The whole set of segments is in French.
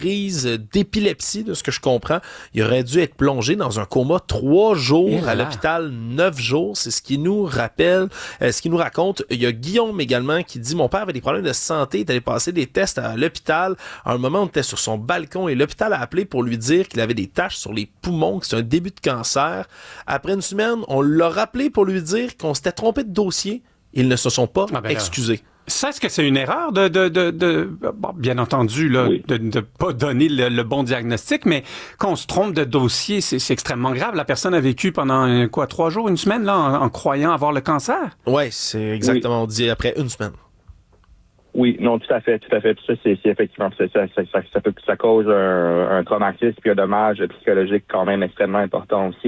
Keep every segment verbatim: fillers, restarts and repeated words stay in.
crise d'épilepsie, de ce que je comprends. Il aurait dû être plongé dans un coma trois jours, à l'hôpital neuf jours. C'est ce qui nous rappelle, euh, ce qui nous raconte. Il y a Guillaume également qui dit « Mon père avait des problèmes de santé, il est allé passer des tests à l'hôpital. À un moment, on était sur son balcon et l'hôpital a appelé pour lui dire qu'il avait des taches sur les poumons, que c'est un début de cancer. Après une semaine, on l'a rappelé pour lui dire qu'on s'était trompé de dossier. Ils ne se sont pas ah ben excusés. » Ça, est-ce que c'est une erreur de, de, de, de bon, bien entendu, là, oui. de ne pas donner le, le bon diagnostic, mais qu'on se trompe de dossier, c'est, c'est extrêmement grave. La personne a vécu pendant, quoi, trois jours, une semaine, là, en, en croyant avoir le cancer? Ouais, c'est exactement, oui. On dit après une semaine. Oui, non, tout à fait, tout à fait. Ça, c'est, c'est effectivement, ça, ça, ça, ça, ça, peut, ça cause un, un traumatisme puis un dommage psychologique quand même extrêmement important aussi.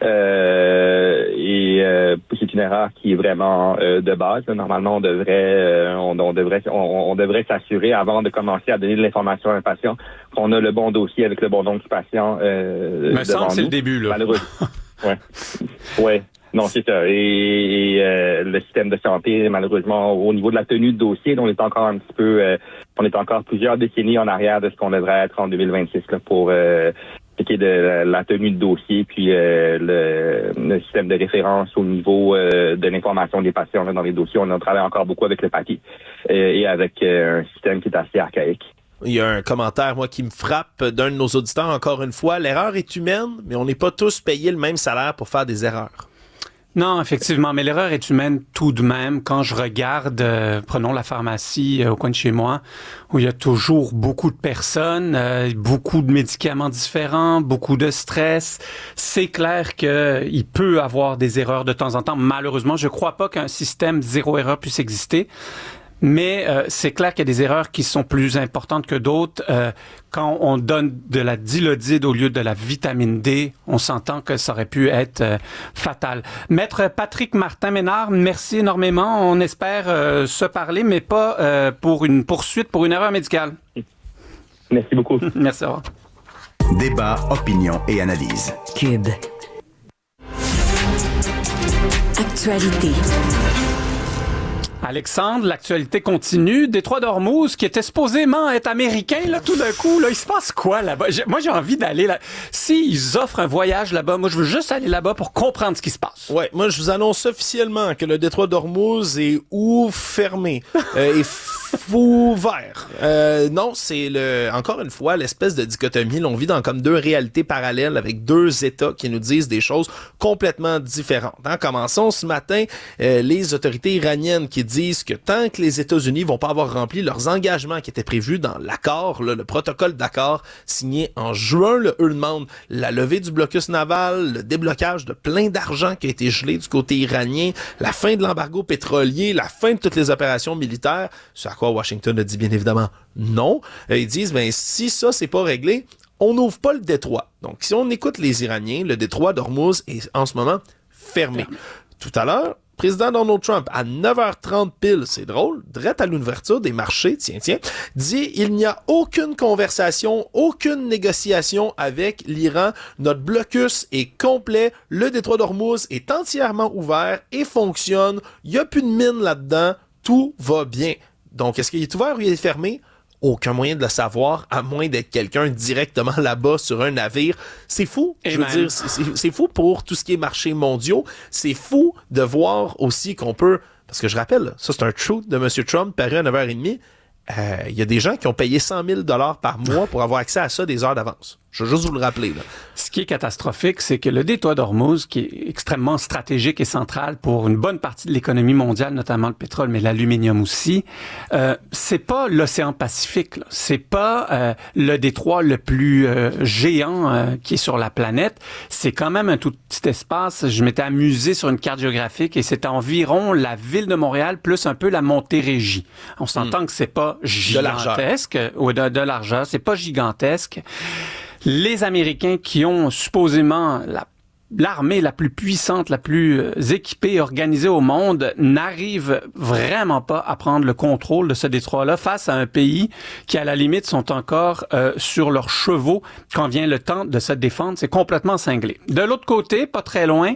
Euh, et euh, c'est une erreur qui est vraiment euh, de base. Normalement, on devrait, euh, on, on devrait, on, on devrait s'assurer avant de commencer à donner de l'information à un patient qu'on a le bon dossier avec le bon nom du patient. Euh, Me semble, c'est le début, là. Malheureux. ouais, ouais. Non, c'est ça. Et, et euh, le système de santé, malheureusement, au niveau de la tenue de dossier, on est encore un petit peu, euh, on est encore plusieurs décennies en arrière de ce qu'on devrait être en deux mille vingt-six là, pour euh, ce qui est de la, la tenue de dossier, puis euh, le, le système de référence au niveau euh, de l'information des patients là, dans les dossiers. On travaille encore beaucoup avec le papier euh, et avec euh, un système qui est assez archaïque. Il y a un commentaire, moi, qui me frappe d'un de nos auditeurs, encore une fois. L'erreur est humaine, mais on n'est pas tous payés le même salaire pour faire des erreurs. Non, effectivement, mais l'erreur est humaine tout de même. Quand je regarde, euh, prenons la pharmacie euh, au coin de chez moi, où il y a toujours beaucoup de personnes, euh, beaucoup de médicaments différents, beaucoup de stress, c'est clair qu'il peut avoir des erreurs de temps en temps. Malheureusement, je crois pas qu'un système zéro erreur puisse exister. Mais euh, c'est clair qu'il y a des erreurs qui sont plus importantes que d'autres. Euh, quand on donne de la dilodide au lieu de la vitamine D, on s'entend que ça aurait pu être euh, fatal. Maître Patrick Martin-Ménard, merci énormément. On espère euh, se parler, mais pas euh, pour une poursuite, pour une erreur médicale. Merci beaucoup. Merci, au revoir. Débat, opinion et analyse. Cube. Actualité. Alexandre, l'actualité continue. Détroit d'Ormuz, qui était supposément être américain, là, tout d'un coup, là, il se passe quoi là-bas? J'ai, moi, j'ai envie d'aller là. S'ils offrent un voyage là-bas, moi, je veux juste aller là-bas pour comprendre ce qui se passe. Ouais, moi, je vous annonce officiellement que le détroit d'Ormuz est ou fermé euh, et ouvert. Euh, non, c'est le, encore une fois, l'espèce de dichotomie. Là, on vit dans comme deux réalités parallèles avec deux États qui nous disent des choses complètement différentes. Hein? Commençons ce matin, euh, les autorités iraniennes qui disent que tant que les États-Unis vont pas avoir rempli leurs engagements qui étaient prévus dans l'accord, là, le protocole d'accord signé en juin, là, eux demandent la levée du blocus naval, le déblocage de plein d'argent qui a été gelé du côté iranien, la fin de l'embargo pétrolier, la fin de toutes les opérations militaires, ce à quoi Washington a dit bien évidemment non. Ils disent, ben si ça c'est pas réglé, on n'ouvre pas le détroit. Donc si on écoute les Iraniens, le détroit d'Ormuz est en ce moment fermé. Tout à l'heure, président Donald Trump, à neuf heures trente pile, c'est drôle, direct à l'ouverture des marchés, tiens, tiens, dit il n'y a aucune conversation, aucune négociation avec l'Iran. Notre blocus est complet. Le détroit d'Ormuz est entièrement ouvert et fonctionne. Il n'y a plus de mine là-dedans. Tout va bien. Donc, est-ce qu'il est ouvert ou il est fermé? Aucun moyen de le savoir, à moins d'être quelqu'un directement là-bas sur un navire. C'est fou. Et je veux dire, c'est, c'est, c'est fou pour tout ce qui est marchés mondiaux. C'est fou de voir aussi qu'on peut... Parce que je rappelle, ça c'est un truth de M. Trump paru à neuf heures trente. Il euh, y a des gens qui ont payé cent mille dollars par mois pour avoir accès à ça des heures d'avance. Je veux juste vous le rappeler. Là. Ce qui est catastrophique, c'est que le détroit d'Ormuz, qui est extrêmement stratégique et central pour une bonne partie de l'économie mondiale, notamment le pétrole, mais l'aluminium aussi, euh, c'est pas l'océan Pacifique. Là. C'est pas euh, le détroit le plus euh, géant euh, qui est sur la planète. C'est quand même un tout petit espace. Je m'étais amusé sur une carte géographique et c'est environ la ville de Montréal plus un peu la Montérégie. On s'entend mmh. que c'est pas gigantesque. De ou de, de largeur. C'est pas gigantesque. Les Américains qui ont supposément la l'armée la plus puissante, la plus euh, équipée, organisée au monde, n'arrive vraiment pas à prendre le contrôle de ce détroit-là face à un pays qui, à la limite, sont encore euh, sur leurs chevaux quand vient le temps de se défendre. C'est complètement cinglé. De l'autre côté, pas très loin,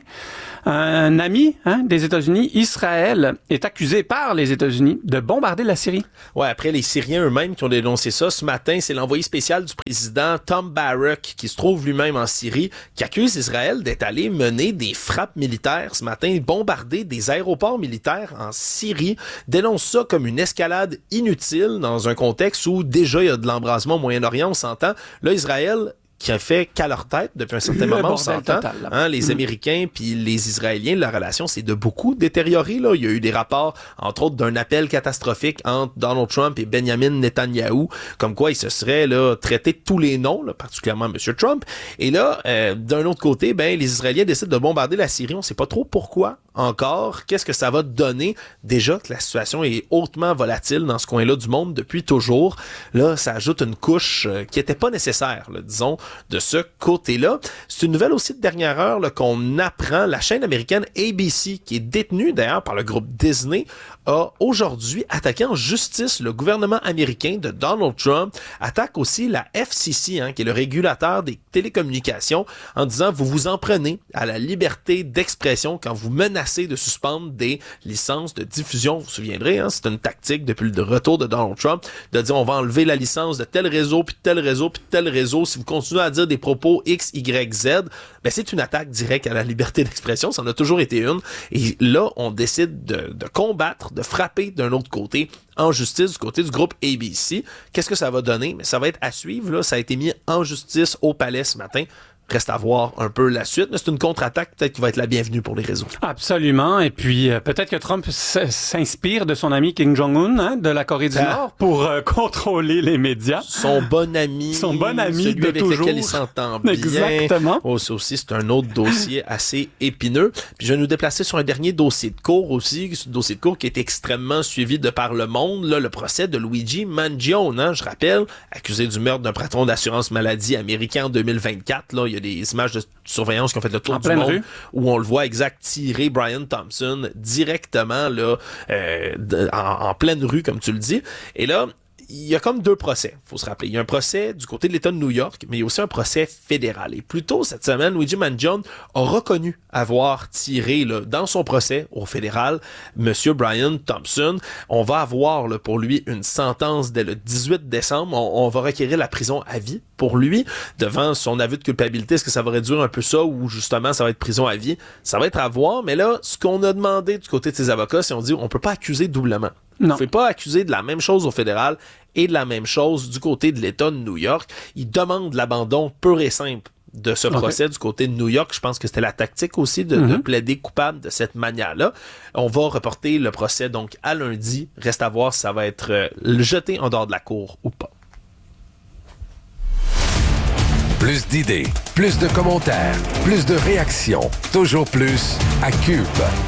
un ami hein, des États-Unis, Israël, est accusé par les États-Unis de bombarder la Syrie. Ouais, après les Syriens eux-mêmes qui ont dénoncé ça, ce matin, c'est l'envoyé spécial du président Tom Barrack, qui se trouve lui-même en Syrie, qui accuse Israël d'être allé mener des frappes militaires ce matin, bombarder des aéroports militaires en Syrie, dénonce ça comme une escalade inutile dans un contexte où déjà il y a de l'embrasement au Moyen-Orient, on s'entend. Là, Israël qui a fait qu'à leur tête depuis un certain moment, on s'entend. Hein, les Américains puis les Israéliens, leur relation s'est de beaucoup détériorée. Là. Il y a eu des rapports, entre autres, d'un appel catastrophique entre Donald Trump et Benjamin Netanyahou, comme quoi ils se seraient là, traités de tous les noms, là, particulièrement M. Trump. Et là, euh, d'un autre côté, ben les Israéliens décident de bombarder la Syrie. On sait pas trop pourquoi encore. Qu'est-ce que ça va donner? Déjà que la situation est hautement volatile dans ce coin-là du monde depuis toujours. Là, ça ajoute une couche euh, qui était pas nécessaire, là, disons, de ce côté-là. C'est une nouvelle aussi de dernière heure là, qu'on apprend. La chaîne américaine A B C, qui est détenue d'ailleurs par le groupe Disney, a aujourd'hui attaqué en justice le gouvernement américain de Donald Trump, attaque aussi la F C C, hein, qui est le régulateur des télécommunications, en disant vous vous en prenez à la liberté d'expression quand vous menacez de suspendre des licences de diffusion. Vous vous souviendrez, hein, c'est une tactique depuis le retour de Donald Trump de dire on va enlever la licence de tel réseau, puis de tel réseau, puis de tel réseau. Si vous continuez à dire des propos X, Y, Z, ben c'est une attaque directe à la liberté d'expression. Ça en a toujours été une. Et là, on décide de, de combattre, de frapper d'un autre côté en justice du côté du groupe A B C. Qu'est-ce que ça va donner? Mais ça va être à suivre. Là. Ça a été mis en justice au palais ce matin. Reste à voir un peu la suite, mais c'est une contre-attaque peut-être qui va être la bienvenue pour les réseaux. Absolument, et puis euh, peut-être que Trump s'inspire de son ami Kim Jong-un hein, de la Corée du ah. Nord pour euh, contrôler les médias. Son bon ami, son bon ami celui de avec toujours. lequel il s'entend bien. Exactement. Oh, ça aussi, c'est un autre dossier assez épineux. Puis je vais nous déplacer sur un dernier dossier de cour aussi, ce dossier de cour qui est extrêmement suivi de par le monde, là, le procès de Luigi Mangione, hein, je rappelle, accusé du meurtre d'un patron d'assurance maladie américain en deux mille vingt-quatre, là, il y a des images de surveillance qui ont fait le tour en du monde rue. Où on le voit exact tirer Brian Thompson directement là euh, de, en, en pleine rue, comme tu le dis. Et là, il y a comme deux procès, faut se rappeler. Il y a un procès du côté de l'État de New York, mais il y a aussi un procès fédéral. Et plus tôt cette semaine, Luigi Mangione a reconnu avoir tiré là, dans son procès au fédéral Monsieur Brian Thompson. On va avoir là, pour lui une sentence dès le dix-huit décembre. On, on va requérir la prison à vie pour lui devant son aveu de culpabilité. Est-ce que ça va réduire un peu ça ou justement ça va être prison à vie? Ça va être à voir. Mais là, ce qu'on a demandé du côté de ses avocats, c'est on dit on peut pas accuser doublement. Non. On ne fait pas accuser de la même chose au fédéral et de la même chose du côté de l'État de New York. Il demande l'abandon pur et simple de ce okay. procès du côté de New York. Je pense que c'était la tactique aussi de, mm-hmm. de plaider coupable de cette manière-là. On va reporter le procès donc à lundi. Reste à voir si ça va être euh, jeté en dehors de la cour ou pas. Plus d'idées, plus de commentaires, plus de réactions. Toujours plus à Cube.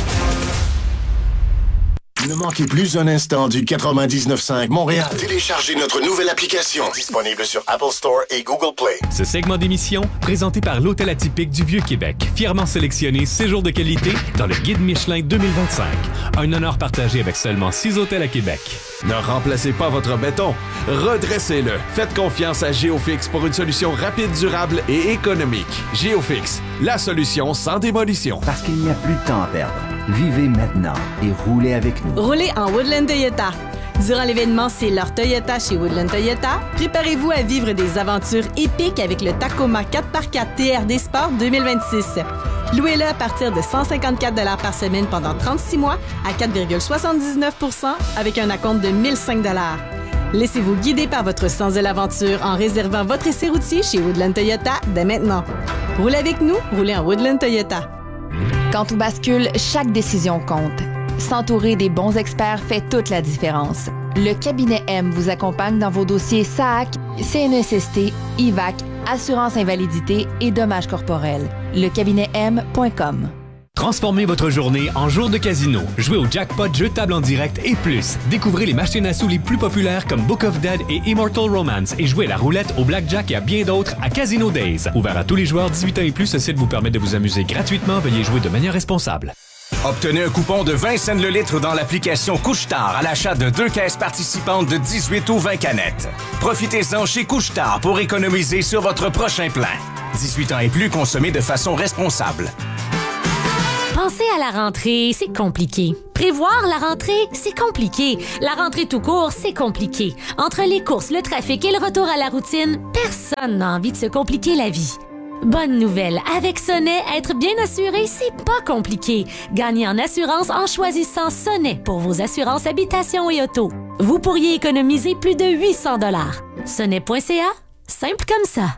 Ne manquez plus un instant du quatre-vingt-dix-neuf cinq Montréal. Téléchargez notre nouvelle application disponible sur Apple Store et Google Play. Ce segment d'émission, présenté par l'Hôtel Atypique du Vieux-Québec, fièrement sélectionné séjour de qualité dans le Guide Michelin deux mille vingt-cinq. Un honneur partagé avec seulement six hôtels à Québec. Ne remplacez pas votre béton, redressez-le. Faites confiance à Géofix pour une solution rapide, durable et économique. Géofix, la solution sans démolition. Parce qu'il n'y a plus de temps à perdre. Vivez maintenant et roulez avec nous. Roulez en Woodland Toyota. Durant l'événement C'est leur Toyota chez Woodland Toyota, préparez-vous à vivre des aventures épiques avec le Tacoma quatre par quatre T R D Sport deux mille vingt-six. Louez-le à partir de cent cinquante-quatre dollars par semaine pendant trente-six mois à quatre virgule soixante-dix-neuf pour cent avec un acompte de mille cinq dollars. Laissez-vous guider par votre sens de l'aventure en réservant votre essai routier chez Woodland Toyota dès maintenant. Roulez avec nous, roulez en Woodland Toyota. Quand tout bascule, chaque décision compte. S'entourer des bons experts fait toute la différence. Le cabinet M vous accompagne dans vos dossiers S A A C, C N S S T, I V A C, assurance invalidité et dommages corporels. Le cabinet M point com. Transformez votre journée en jour de casino. Jouez au jackpot, jeux de table en direct et plus. Découvrez les machines à sous les plus populaires comme Book of Dead et Immortal Romance et jouez à la roulette, au blackjack et à bien d'autres à Casino Days. Ouvert à tous les joueurs dix-huit ans et plus, ce site vous permet de vous amuser gratuitement. Veuillez jouer de manière responsable. Obtenez un coupon de vingt cents le litre dans l'application Couche-Tard à l'achat de deux caisses participantes de dix-huit ou vingt canettes. Profitez-en chez Couche-Tard pour économiser sur votre prochain plein. dix-huit ans et plus, consommez de façon responsable. Penser à la rentrée, c'est compliqué. Prévoir la rentrée, c'est compliqué. La rentrée tout court, c'est compliqué. Entre les courses, le trafic et le retour à la routine, personne n'a envie de se compliquer la vie. Bonne nouvelle, avec Sonnet, être bien assuré, c'est pas compliqué. Gagnez en assurance en choisissant Sonnet pour vos assurances habitation et auto. Vous pourriez économiser plus de huit cents dollars. Sonnet point c a, simple comme ça.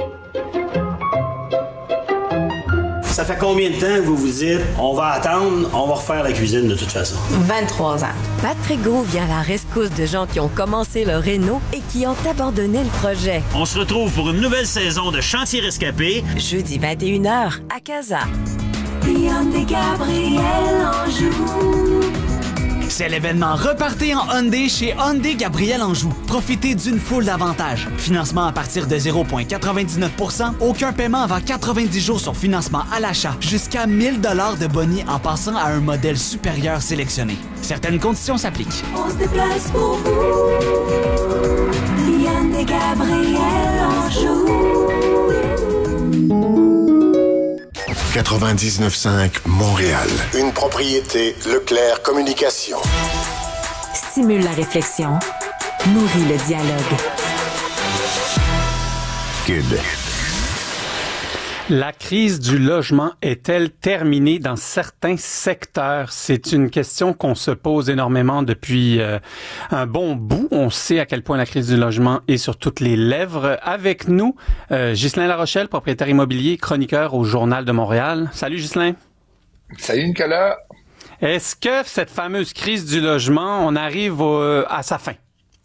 Ça fait combien de temps que vous vous dites on va attendre, on va refaire la cuisine de toute façon? vingt-trois ans. Patrick Gros vient à la rescousse de gens qui ont commencé leur réno et qui ont abandonné le projet. On se retrouve pour une nouvelle saison de Chantier Rescapé. Jeudi vingt et une heures à Casa. Hyundai Gabriel Anjou. C'est l'événement Repartez en Hyundai chez Hyundai Gabriel Anjou. Profitez d'une foule d'avantages. Financement à partir de zéro virgule quatre-vingt-dix-neuf pour cent, aucun paiement avant quatre-vingt-dix jours sur financement à l'achat, jusqu'à mille dollars de boni en passant à un modèle supérieur sélectionné. Certaines conditions s'appliquent. On se déplace pour vous. Hyundai Gabriel Anjou. quatre-vingt-dix-neuf cinq Montréal. Une propriété Leclerc Communication. Stimule la réflexion. Nourrit le dialogue. Cube. La crise du logement est-elle terminée dans certains secteurs? C'est une question qu'on se pose énormément depuis euh, un bon bout. On sait à quel point la crise du logement est sur toutes les lèvres. Avec nous, euh, Ghislain Larochelle, propriétaire immobilier, chroniqueur au Journal de Montréal. Salut Ghislain. Salut Nicolas. Est-ce que cette fameuse crise du logement, on arrive au, à sa fin?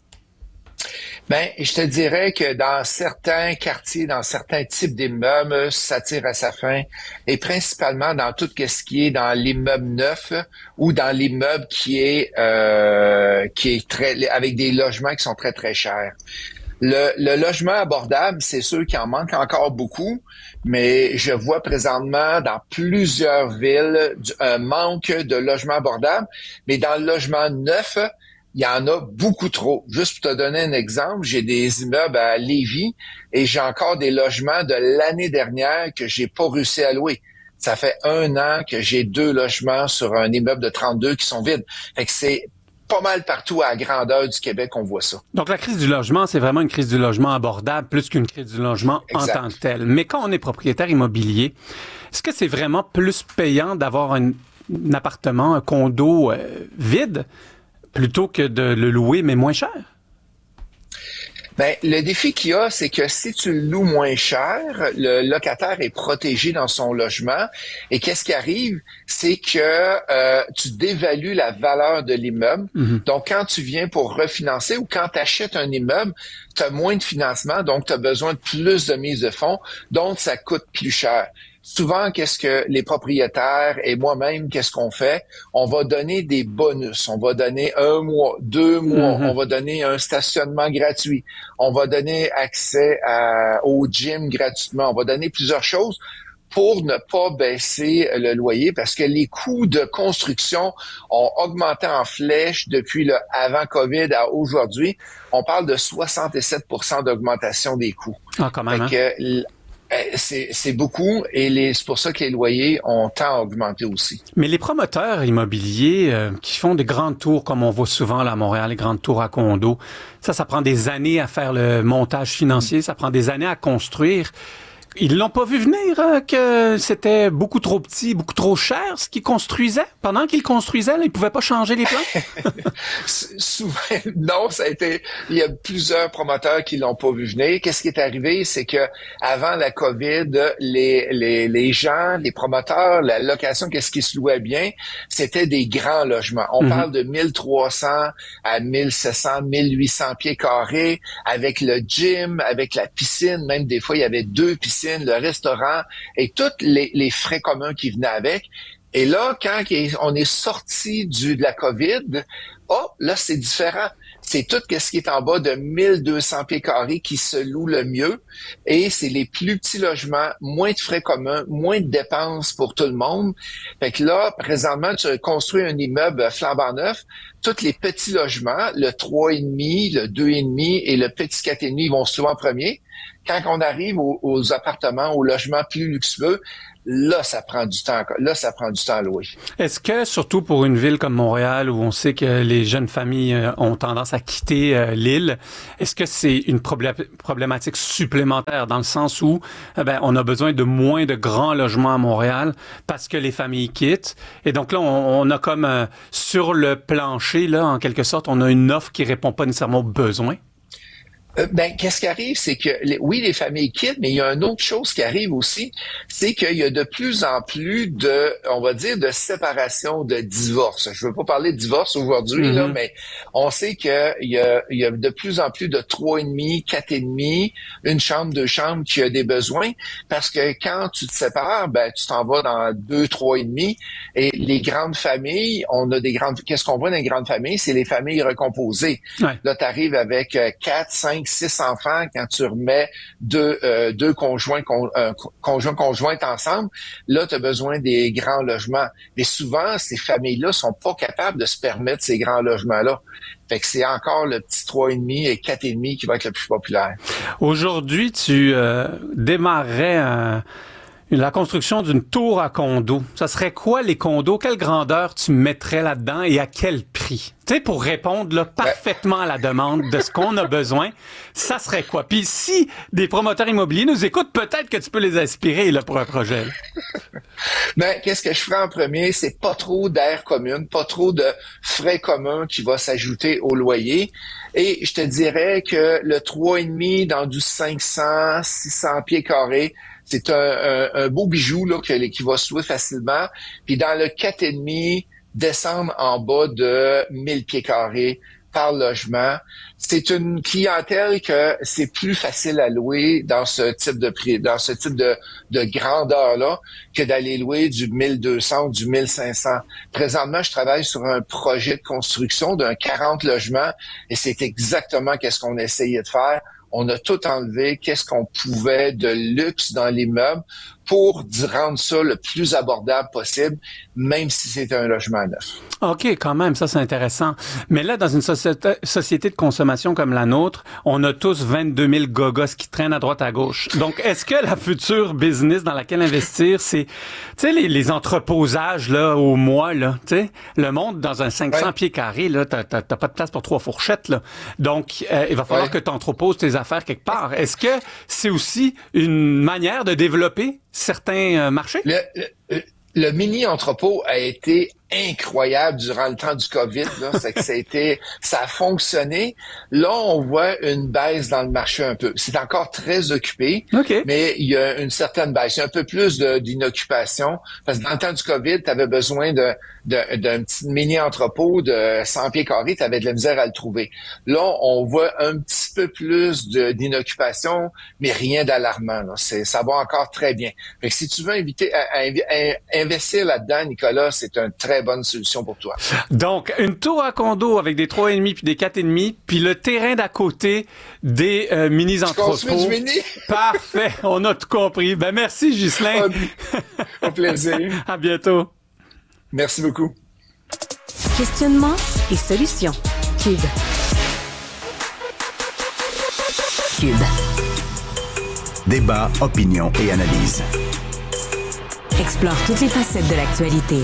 Ben, je te dirais que dans certains quartiers, dans certains types d'immeubles, ça tire à sa fin, et principalement dans tout ce qui est dans l'immeuble neuf ou dans l'immeuble qui est euh, qui est très avec des logements qui sont très très chers. Le, le logement abordable, c'est sûr qu'il en manque encore beaucoup, mais je vois présentement dans plusieurs villes un manque de logements abordables, mais dans le logement neuf, il y en a beaucoup trop. Juste pour te donner un exemple, j'ai des immeubles à Lévis et j'ai encore des logements de l'année dernière que j'ai pas réussi à louer. Ça fait un an que j'ai deux logements sur un immeuble de trente-deux qui sont vides. Fait que c'est pas mal partout à la grandeur du Québec qu'on voit ça. Donc la crise du logement, c'est vraiment une crise du logement abordable plus qu'une crise du logement exact. En tant que telle. Mais quand on est propriétaire immobilier, est-ce que c'est vraiment plus payant d'avoir un, un appartement, un condo euh, vide plutôt que de le louer, mais moins cher? Ben, le défi qu'il y a, c'est que si tu le loues moins cher, le locataire est protégé dans son logement. Et qu'est-ce qui arrive? C'est que euh, tu dévalues la valeur de l'immeuble. Mm-hmm. Donc, quand tu viens pour refinancer ou quand tu achètes un immeuble, tu as moins de financement, donc tu as besoin de plus de mise de fonds, donc ça coûte plus cher. Souvent, qu'est-ce que les propriétaires et moi-même, qu'est-ce qu'on fait? On va donner des bonus. On va donner un mois, deux mois. Mm-hmm. On va donner un stationnement gratuit. On va donner accès à, au gym gratuitement. On va donner plusieurs choses pour ne pas baisser le loyer parce que les coûts de construction ont augmenté en flèche depuis le avant COVID à aujourd'hui. On parle de soixante-sept pour cent d'augmentation des coûts. Ah, quand même, fait que, C'est, c'est beaucoup et les, c'est pour ça que les loyers ont tant augmenté aussi. Mais les promoteurs immobiliers euh, qui font des grandes tours, comme on voit souvent là à Montréal, les grandes tours à condos, ça, ça prend des années à faire le montage financier, ça prend des années à construire. Ils l'ont pas vu venir euh, que c'était beaucoup trop petit, beaucoup trop cher ce qu'ils construisaient. Pendant qu'ils construisaient, là, ils pouvaient pas changer les plans. Souvent, non, ça a été. Il y a plusieurs promoteurs qui l'ont pas vu venir. Qu'est-ce qui est arrivé, c'est que avant la COVID, les les les gens, les promoteurs, la location, qu'est-ce qui se louait bien, c'était des grands logements. On mm-hmm. parle de mille trois cents à mille sept cents, mille huit cents pieds carrés, avec le gym, avec la piscine. Même des fois, il y avait deux piscines, le restaurant et tous les, les frais communs qui venaient avec. Et là, quand on est sorti du, de la COVID, oh, là, c'est différent. C'est tout ce qui est en bas de mille deux cents pieds carrés qui se loue le mieux. Et c'est les plus petits logements, moins de frais communs, moins de dépenses pour tout le monde. Fait que là, présentement, tu construis un immeuble flambant neuf. Tous les petits logements, le trois virgule cinq, le deux virgule cinq et le petit quatre virgule cinq, ils vont souvent en premier. Quand on arrive aux, aux appartements, aux logements plus luxueux, là, ça prend du temps. Là, ça prend du temps à louer. Est-ce que, surtout pour une ville comme Montréal, où on sait que les jeunes familles ont tendance à quitter euh, l'île, est-ce que c'est une problé- problématique supplémentaire dans le sens où eh ben, on a besoin de moins de grands logements à Montréal parce que les familles quittent? Et donc là, on, on a comme euh, sur le plancher, là, en quelque sorte, on a une offre qui répond pas nécessairement aux besoins? Euh, ben, qu'est-ce qui arrive, c'est que les, oui, les familles quittent, mais il y a une autre chose qui arrive aussi, c'est qu'il y a de plus en plus de, on va dire, de séparation, de divorce. Je veux pas parler de divorce aujourd'hui, mm-hmm. là, mais on sait qu'il y a, il y a de plus en plus de trois virgule cinq, quatre virgule cinq, une chambre, deux chambres qui a des besoins, parce que quand tu te sépares, ben, tu t'en vas dans deux, trois virgule cinq, et les grandes familles, on a des grandes, qu'est-ce qu'on voit dans les grandes familles? C'est les familles recomposées. Ouais. Là, tu arrives avec quatre, cinq, six enfants, quand tu remets deux, euh, deux conjoints, con, euh, conjoints, conjointes ensemble, là, tu as besoin des grands logements. Mais souvent, ces familles-là sont pas capables de se permettre ces grands logements-là. Fait que c'est encore le petit trois virgule cinq et quatre virgule cinq qui va être le plus populaire. Aujourd'hui, tu euh, démarrerais un... la construction d'une tour à condo. Ça serait quoi les condos? Quelle grandeur tu mettrais là-dedans et à quel prix? Tu sais, pour répondre là, parfaitement à la demande de ce qu'on a besoin, ça serait quoi? Puis si des promoteurs immobiliers nous écoutent, peut-être que tu peux les inspirer là, pour un projet. Ben, qu'est-ce que je ferais en premier? C'est pas trop d'air commune, pas trop de frais communs qui va s'ajouter au loyer. Et je te dirais que le trois virgule cinq dans du cinq cents, six cents pieds carrés, c'est un, un, un beau bijou là, qui, qui va se louer facilement. Puis dans le quatre virgule cinq, descendre en bas de mille pieds carrés par logement. C'est une clientèle que c'est plus facile à louer dans ce type de prix, dans ce type de, de grandeur-là que d'aller louer du mille deux cents ou du mille cinq cents. Présentement, je travaille sur un projet de construction d'un quarante logements et c'est exactement qu'est-ce qu'on essayait de faire. On a tout enlevé, qu'est-ce qu'on pouvait de luxe dans l'immeuble pour rendre ça le plus abordable possible, même si c'est un logement neuf. OK, quand même, ça c'est intéressant. Mais là, dans une société, société de consommation comme la nôtre, on a tous vingt-deux mille gogos qui traînent à droite à gauche. Donc, est-ce que la future business dans laquelle investir, c'est, tu sais, les, les entreposages là au mois, là, tu sais, le monde dans un cinq cents ouais. pieds carrés, là, t'as, t'as, t'as pas de place pour trois fourchettes, là. Donc, euh, il va falloir ouais. que tu entreposes tes affaires quelque part. Est-ce que c'est aussi une manière de développer certains euh, marchés? Le, le, le mini-entrepôt a été incroyable durant le temps du COVID. Là. C'est que ça a été, ça a fonctionné. Là, on voit une baisse dans le marché un peu. C'est encore très occupé, okay. mais il y a une certaine baisse. Il y a un peu plus de, d'inoccupation. Parce que dans le temps du COVID, tu avais besoin de, de, d'un petit mini-entrepôt de cent pieds carrés. Tu avais de la misère à le trouver. Là, on voit un petit peu plus de, d'inoccupation, mais rien d'alarmant. Là. C'est, ça va encore très bien. Fait que si tu veux inviter à, à, à investir là-dedans, Nicolas, c'est un très bonne solution pour toi. Donc, une tour à condo avec des trois virgule cinq puis des quatre virgule cinq, puis le terrain d'à côté des euh, mini-entrepôts. Du mini? Parfait, on a tout compris. Ben merci, Ghislain. Au plaisir. À bientôt. Merci beaucoup. Questionnement et solutions. Cube. Cube. Débat, opinion et analyse. Explore toutes les facettes de l'actualité.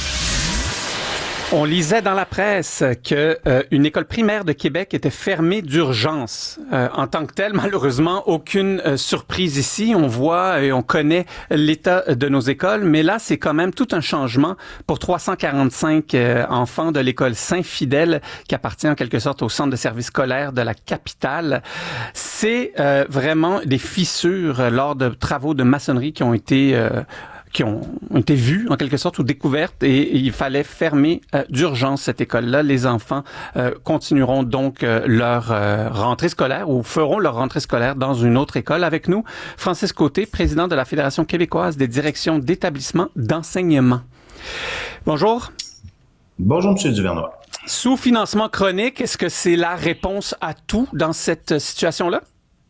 On lisait dans la presse que euh, une école primaire de Québec était fermée d'urgence. Euh, en tant que telle, malheureusement, aucune euh, surprise ici. On voit et on connaît l'état de nos écoles, mais là, c'est quand même tout un changement pour trois cent quarante-cinq euh, enfants de l'école Saint-Fidèle, qui appartient en quelque sorte au centre de service scolaire de la capitale. C'est euh, vraiment des fissures euh, lors de travaux de maçonnerie qui ont été euh, qui ont été vues en quelque sorte ou découvertes et, et il fallait fermer euh, d'urgence cette école-là. Les enfants euh, continueront donc euh, leur euh, rentrée scolaire ou feront leur rentrée scolaire dans une autre école. Avec nous, Francis Côté, président de la Fédération québécoise des directions d'établissements d'enseignement. Bonjour. Bonjour, M. Duvernois. Sous-financement chronique, est-ce que c'est la réponse à tout dans cette situation-là?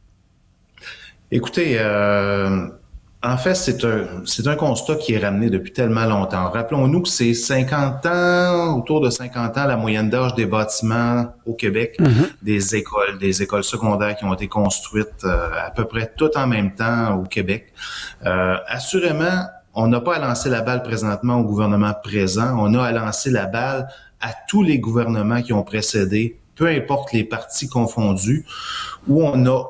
Écoutez, euh, en fait, c'est un, c'est un constat qui est ramené depuis tellement longtemps. Rappelons-nous que c'est cinquante ans, autour de cinquante ans, la moyenne d'âge des bâtiments au Québec, mm-hmm. des écoles, des écoles secondaires qui ont été construites euh, à peu près tout en même temps au Québec. Euh, assurément, on n'a pas à lancer la balle présentement au gouvernement présent, on a à lancer la balle à tous les gouvernements qui ont précédé, peu importe les partis confondus, où on a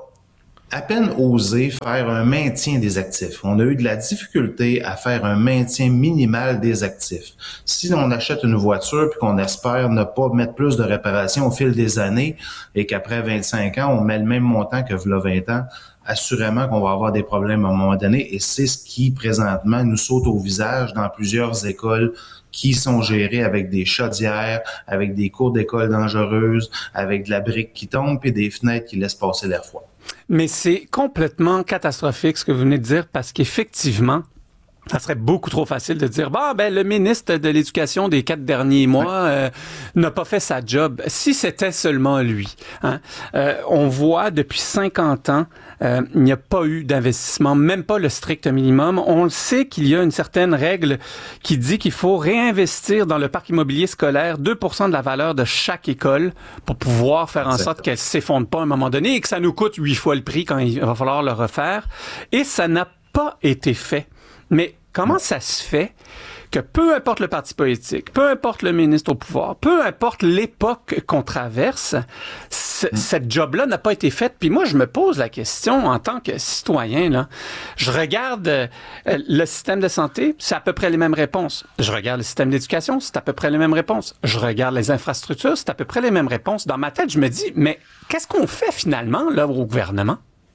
à peine osé faire un maintien des actifs. On a eu de la difficulté à faire un maintien minimal des actifs. Si on achète une voiture puis qu'on espère ne pas mettre plus de réparations au fil des années et qu'après vingt-cinq ans, on met le même montant que v'là vingt ans, assurément qu'on va avoir des problèmes à un moment donné et c'est ce qui, présentement, nous saute au visage dans plusieurs écoles qui sont gérées avec des chaudières, avec des cours d'école dangereuses, avec de la brique qui tombe et des fenêtres qui laissent passer l'air froid. Mais c'est complètement catastrophique ce que vous venez de dire parce qu'effectivement, ça serait beaucoup trop facile de dire bah ben le ministre de l'Éducation des quatre derniers mois euh, n'a pas fait sa job. Si c'était seulement lui, hein, euh, on voit depuis cinquante ans, euh, il n'y a pas eu d'investissement, même pas le strict minimum. On le sait qu'il y a une certaine règle qui dit qu'il faut réinvestir dans le parc immobilier scolaire deux pour cent de la valeur de chaque école pour pouvoir faire en Exactement. sorte qu'elle s'effondre pas à un moment donné et que ça nous coûte huit fois le prix quand il va falloir le refaire. Et ça n'a pas été fait. Mais comment ça se fait que peu importe le parti politique, peu importe le ministre au pouvoir, peu importe l'époque qu'on traverse, c- mm. cette job-là n'a pas été faite. Puis moi, je me pose la question en tant que citoyen, là, je regarde euh, le système de santé, c'est à peu près les mêmes réponses. Je regarde le système d'éducation, c'est à peu près les mêmes réponses. Je regarde les infrastructures, c'est à peu près les mêmes réponses. Dans ma tête, je me dis, mais qu'est-ce qu'on fait finalement, là, au gouvernement?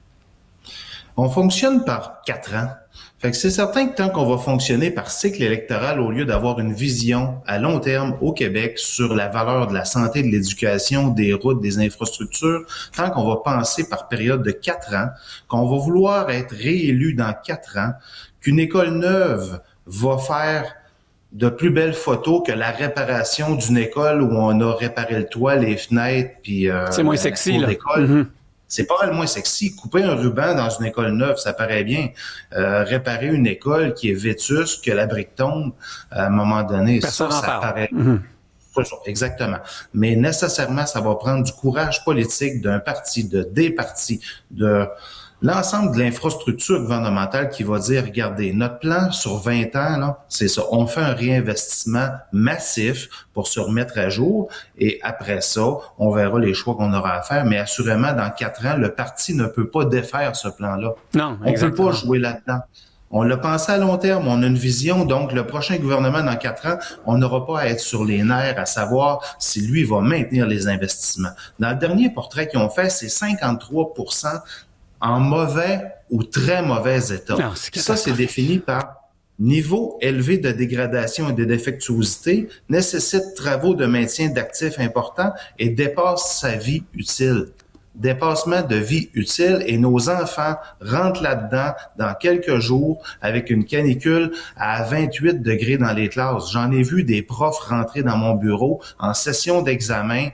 On fonctionne par quatre ans. Fait que c'est certain que tant qu'on va fonctionner par cycle électoral au lieu d'avoir une vision à long terme au Québec sur la valeur de la santé, de l'éducation, des routes, des infrastructures, tant qu'on va penser par période de quatre ans, qu'on va vouloir être réélu dans quatre ans, qu'une école neuve va faire de plus belles photos que la réparation d'une école où on a réparé le toit, les fenêtres, puis euh, c'est moins sexy là. Mm-hmm. C'est pas le moins sexy. Couper un ruban dans une école neuve, ça paraît bien. Euh, réparer une école qui est vétuste, que la brique tombe, à un moment donné, Personne ça, ça parle. paraît... Mm-hmm. Exactement. Mais nécessairement, ça va prendre du courage politique d'un parti, de des partis, de l'ensemble de l'infrastructure gouvernementale qui va dire, regardez, notre plan sur vingt ans, là, c'est ça. On fait un réinvestissement massif pour se remettre à jour et après ça, on verra les choix qu'on aura à faire. Mais assurément, dans quatre ans, le parti ne peut pas défaire ce plan-là. Non, on ne peut pas jouer là-dedans. On l'a pensé à long terme, on a une vision, donc le prochain gouvernement dans quatre ans, on n'aura pas à être sur les nerfs à savoir si lui va maintenir les investissements. Dans le dernier portrait qu'ils ont fait, c'est cinquante-trois pour cent en mauvais ou très mauvais état. Non, c'est ça, c'est défini par niveau élevé de dégradation et de défectuosité, nécessite travaux de maintien d'actifs importants et dépasse sa vie utile. Dépassement de vie utile et nos enfants rentrent là-dedans dans quelques jours avec une canicule à vingt-huit degrés dans les classes. J'en ai vu des profs rentrer dans mon bureau en session d'examen.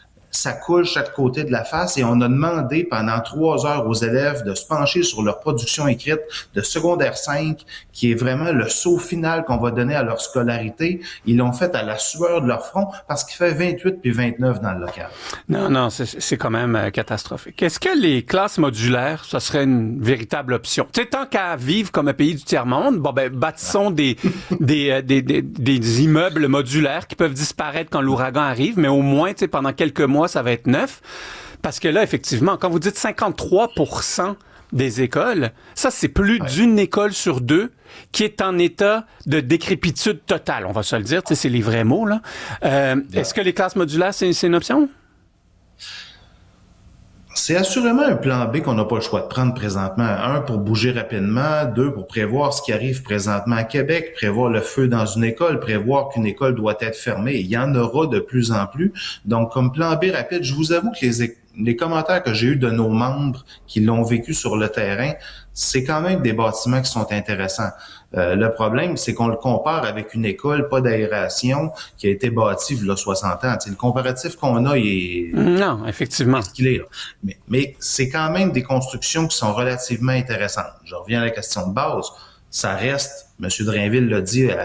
Ça coule chaque côté de la face et on a demandé pendant trois heures aux élèves de se pencher sur leur production écrite de secondaire cinq, qui est vraiment le saut final qu'on va donner à leur scolarité. Ils l'ont fait à la sueur de leur front parce qu'il fait vingt-huit puis vingt-neuf dans le local. Non, non, c'est, c'est quand même euh, catastrophique. Est-ce que les classes modulaires, ça serait une véritable option? Tu sais, tant qu'à vivre comme un pays du tiers-monde, bon ben, bâtissons des, des, euh, des, des, des immeubles modulaires qui peuvent disparaître quand l'ouragan arrive, mais au moins, tu sais, pendant quelques mois, ça va être neuf. Parce que là, effectivement, quand vous dites cinquante-trois pour cent des écoles, ça, c'est plus ouais. d'une école sur deux qui est en état de décrépitude totale. On va se le dire, tu sais, c'est les vrais mots, là. Euh, ouais. Est-ce que les classes modulaires, c'est, c'est une option? C'est assurément un plan B qu'on n'a pas le choix de prendre présentement. Un, pour bouger rapidement. Deux, pour prévoir ce qui arrive présentement à Québec, prévoir le feu dans une école, prévoir qu'une école doit être fermée. Il y en aura de plus en plus. Donc, comme plan B rapide, je vous avoue que les, les commentaires que j'ai eus de nos membres qui l'ont vécu sur le terrain, c'est quand même des bâtiments qui sont intéressants. Euh, le problème, c'est qu'on le compare avec une école, pas d'aération, qui a été bâtie il y a soixante ans. T'sais, le comparatif qu'on a, il est... Non, effectivement. Est-ce qu'il est là? Mais, mais c'est quand même des constructions qui sont relativement intéressantes. Je reviens à la question de base. Ça reste, M. Drainville l'a dit euh,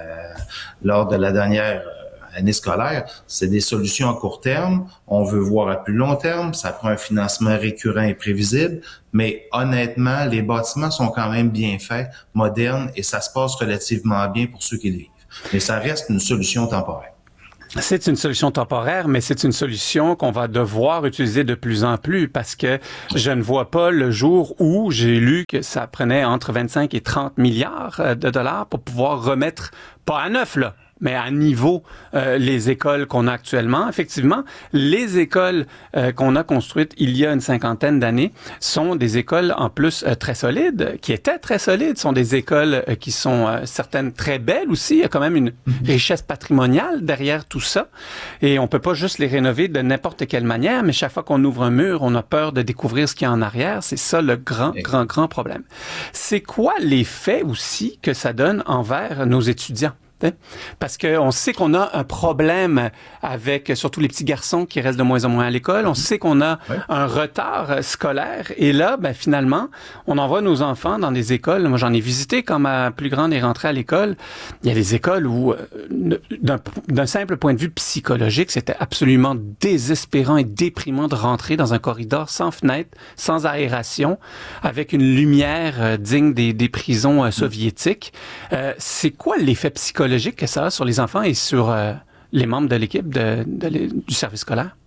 lors de la dernière année scolaire, c'est des solutions à court terme. On veut voir à plus long terme. Ça prend un financement récurrent et prévisible. Mais honnêtement, les bâtiments sont quand même bien faits, modernes, et ça se passe relativement bien pour ceux qui le vivent. Mais ça reste une solution temporaire. C'est une solution temporaire, mais c'est une solution qu'on va devoir utiliser de plus en plus parce que je ne vois pas le jour où j'ai lu que ça prenait entre vingt-cinq et trente milliards de dollars pour pouvoir remettre, pas à neuf là, mais à niveau euh, les écoles qu'on a actuellement. Effectivement, les écoles euh, qu'on a construites il y a une cinquantaine d'années sont des écoles en plus euh, très solides, qui étaient très solides, sont des écoles euh, qui sont euh, certaines très belles aussi. Il y a quand même une mm-hmm. richesse patrimoniale derrière tout ça. Et on peut pas juste les rénover de n'importe quelle manière, mais chaque fois qu'on ouvre un mur, on a peur de découvrir ce qu'il y a en arrière. C'est ça le grand, oui. grand, grand problème. C'est quoi l'effet aussi que ça donne envers nos étudiants? Parce qu'on sait qu'on a un problème avec surtout les petits garçons qui restent de moins en moins à l'école. On sait qu'on a ouais. un retard scolaire. Et là, ben, finalement, on envoie nos enfants dans des écoles. Moi, j'en ai visité quand ma plus grande est rentrée à l'école. Il y a des écoles où, d'un, d'un simple point de vue psychologique, c'était absolument désespérant et déprimant de rentrer dans un corridor sans fenêtre, sans aération, avec une lumière digne des, des prisons soviétiques. Euh, c'est quoi l'effet psychologique que ça a sur les enfants et sur euh, les membres de l'équipe de, de, de, du service scolaire?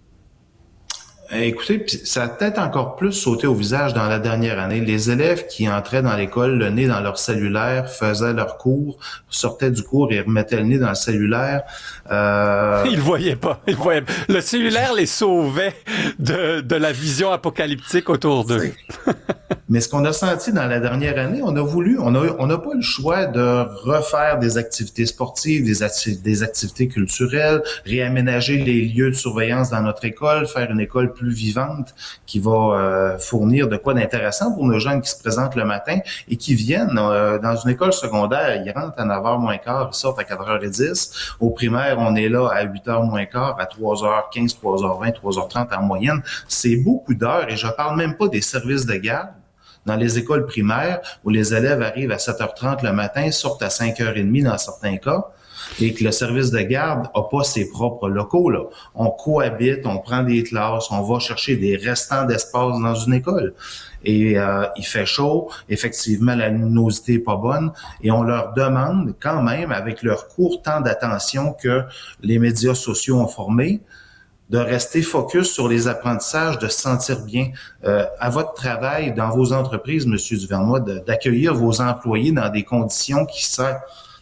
Écoutez, ça a peut-être encore plus sauté au visage dans la dernière année. Les élèves qui entraient dans l'école, le nez dans leur cellulaire, faisaient leur cours, sortaient du cours et remettaient le nez dans le cellulaire. Euh... Ils voyaient pas. Ils voyaient pas. Le cellulaire les sauvait de, de la vision apocalyptique autour d'eux. Mais ce qu'on a senti dans la dernière année, on a voulu, on a, on n'a pas le choix de refaire des activités sportives, des, acti- des activités culturelles, réaménager les lieux de surveillance dans notre école, faire une école plus vivante qui va euh, fournir de quoi d'intéressant pour nos jeunes qui se présentent le matin et qui viennent euh, dans une école secondaire. Ils rentrent à neuf heures moins quart, ils sortent à quatre heures dix. Au primaire, on est là à huit heures moins quart, à trois heures quinze, trois heures vingt, trois heures trente en moyenne. C'est beaucoup d'heures et je parle même pas des services de garde. Dans les écoles primaires, où les élèves arrivent à sept heures trente le matin, sortent à cinq heures trente dans certains cas, et que le service de garde n'a pas ses propres locaux, là. On cohabite, on prend des classes, on va chercher des restants d'espace dans une école. Et euh, il fait chaud, effectivement, la luminosité est pas bonne, et on leur demande quand même, avec leur court temps d'attention que les médias sociaux ont formé, de rester focus sur les apprentissages, de se sentir bien euh, à votre travail, dans vos entreprises, Monsieur Duvernois, de, d'accueillir vos employés dans des conditions qui servent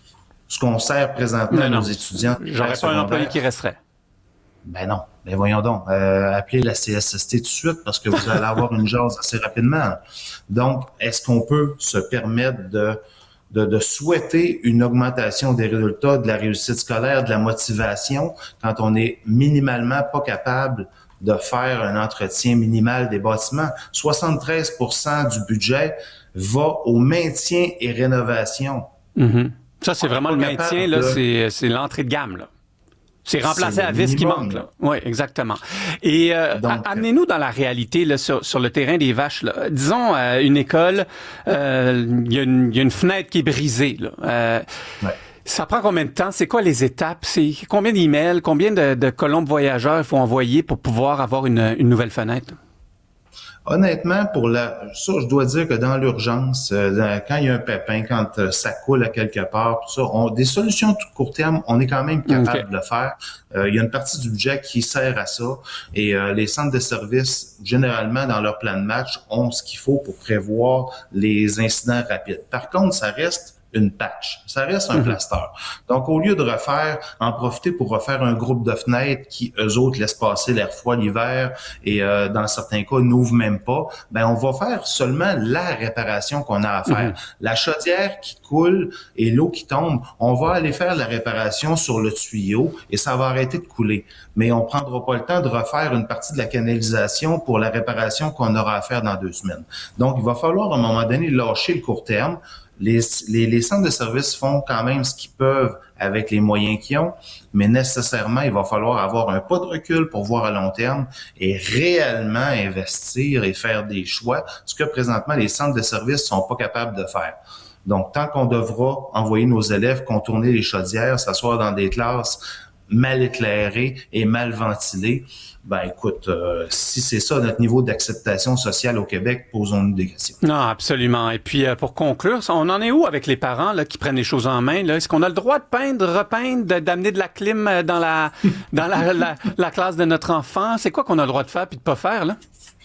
ce qu'on sert présentement non, à nos non. étudiants. J'aurais pas un employé qui resterait. Ben non. Ben voyons donc. Euh, appelez la C S S T tout de suite parce que vous allez avoir une jase assez rapidement. Donc, est-ce qu'on peut se permettre de De, de souhaiter une augmentation des résultats, de la réussite scolaire, de la motivation, quand on est minimalement pas capable de faire un entretien minimal des bâtiments? soixante-treize pour cent du budget va au maintien et rénovation. Mm-hmm. Ça, c'est on vraiment le maintien, là, de... c'est, c'est l'entrée de gamme, là. C'est remplacer la vis qui manque, là. Oui, exactement. Et euh, Donc, amenez-nous dans la réalité, là, sur, sur le terrain des vaches, là. Disons, euh, une école, il euh, y, y a une fenêtre qui est brisée, là. Euh, ouais. Ça prend combien de temps? C'est quoi les étapes? C'est combien d'emails? Combien de, de colombes voyageurs il faut envoyer pour pouvoir avoir une, une nouvelle fenêtre? Honnêtement, pour la, ça, je dois dire que dans l'urgence, euh, quand il y a un pépin, quand euh, ça coule à quelque part, tout ça, on, des solutions tout court terme, on est quand même capable okay. de le faire. Euh, il y a une partie du budget qui sert à ça et euh, les centres de services, généralement, dans leur plan de match, ont ce qu'il faut pour prévoir les incidents rapides. Par contre, ça reste une patch. Ça reste un mm-hmm. plaster. Donc, au lieu de refaire, en profiter pour refaire un groupe de fenêtres qui, eux autres, laissent passer l'air froid l'hiver et euh, dans certains cas, n'ouvrent même pas, ben on va faire seulement la réparation qu'on a à faire. Mm-hmm. La chaudière qui coule et l'eau qui tombe, on va aller faire la réparation sur le tuyau et ça va arrêter de couler. Mais on prendra pas le temps de refaire une partie de la canalisation pour la réparation qu'on aura à faire dans deux semaines. Donc, il va falloir à un moment donné lâcher le court terme. Les, les, les centres de services font quand même ce qu'ils peuvent avec les moyens qu'ils ont, mais nécessairement, il va falloir avoir un pas de recul pour voir à long terme et réellement investir et faire des choix, ce que présentement les centres de services sont pas capables de faire. Donc, tant qu'on devra envoyer nos élèves contourner les chaudières, s'asseoir dans des classes mal éclairées et mal ventilées, ben écoute, euh, si c'est ça notre niveau d'acceptation sociale au Québec, posons-nous des questions. Non, absolument. Et puis, euh, pour conclure, on en est où avec les parents là qui prennent les choses en main? Là? Est-ce qu'on a le droit de peindre, repeindre, de, d'amener de la clim dans la dans la, la, la classe de notre enfant? C'est quoi qu'on a le droit de faire puis de pas faire, là?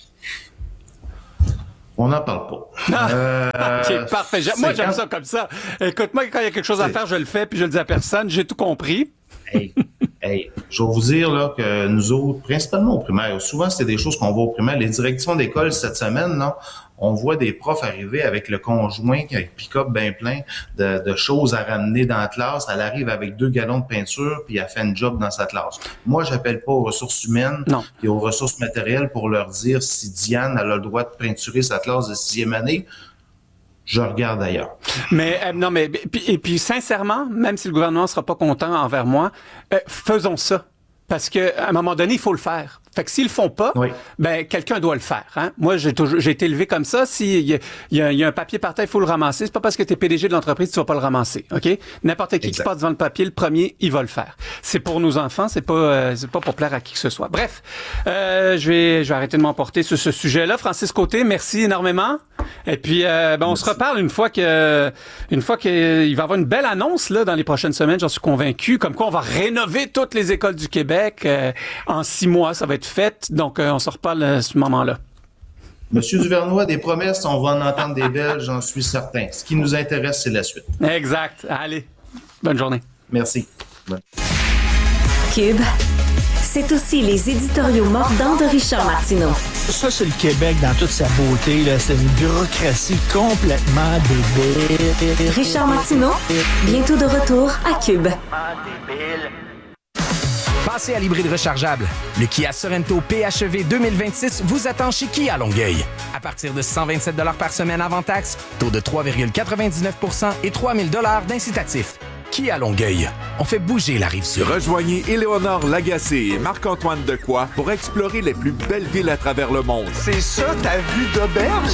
On n'en parle pas. Ah, euh, OK, parfait. Moi, j'aime quand... ça comme ça. Écoute, moi, quand il y a quelque chose c'est... à faire, je le fais puis je le dis à personne. J'ai tout compris. Hey, hey, je vais vous dire là que nous autres, principalement au primaire, souvent c'est des choses qu'on voit au primaire. Les directions d'école cette semaine, là, on voit des profs arriver avec le conjoint qui a un pick-up bien plein de, de choses à ramener dans la classe. Elle arrive avec deux gallons de peinture puis elle fait une job dans sa classe. Moi, j'appelle pas aux ressources humaines non. et aux ressources matérielles pour leur dire si Diane elle a le droit de peinturer sa classe de sixième année. Je regarde ailleurs. Mais euh, non, mais puis, et puis sincèrement, même si le gouvernement sera pas content envers moi, euh, faisons ça. Parce que à un moment donné, il faut le faire. Fait que s'ils le font pas, oui. ben quelqu'un doit le faire. Hein? Moi, j'ai toujours, j'ai été élevé comme ça. S'il y a, il y a, il y a un papier par terre, il faut le ramasser. C'est pas parce que t'es P D G de l'entreprise que tu vas pas le ramasser. Ok? N'importe qui exact. Qui passe devant le papier, le premier, il va le faire. C'est pour nos enfants, c'est pas, euh, c'est pas pour plaire à qui que ce soit. Bref, euh, je vais, je vais arrêter de m'emporter sur ce sujet-là. Francis Côté, merci énormément. Et puis, euh, ben on merci. se reparle une fois que, une fois qu'il va y avoir une belle annonce là dans les prochaines semaines. J'en suis convaincu. Comme quoi, on va rénover toutes les écoles du Québec euh, en six mois. Ça va être fait. Donc, euh, on se reparle à ce moment-là. Monsieur Duvernois, des promesses, on va en entendre des belles, j'en suis certain. Ce qui nous intéresse, c'est la suite. Exact. Allez, bonne journée. Merci. Bonne. Cube, c'est aussi les éditoriaux mordants de Richard Martineau. Ça, c'est le Québec dans toute sa beauté. Là. C'est une bureaucratie complètement débile. Richard Martineau, bientôt de retour à Cube. Passez à l'hybride rechargeable. Le Kia Sorento P H E V deux mille vingt-six vous attend chez Kia Longueuil. À partir de cent vingt-sept dollars par semaine avant taxe, taux de trois virgule quatre-vingt-dix-neuf pour cent et trois mille dollars d'incitatif. Kia Longueuil. On fait bouger la Rive-Sud. Rejoignez Éléonore Lagacé et Marc-Antoine Decoy pour explorer les plus belles villes à travers le monde. C'est ça ta vue d'auberge?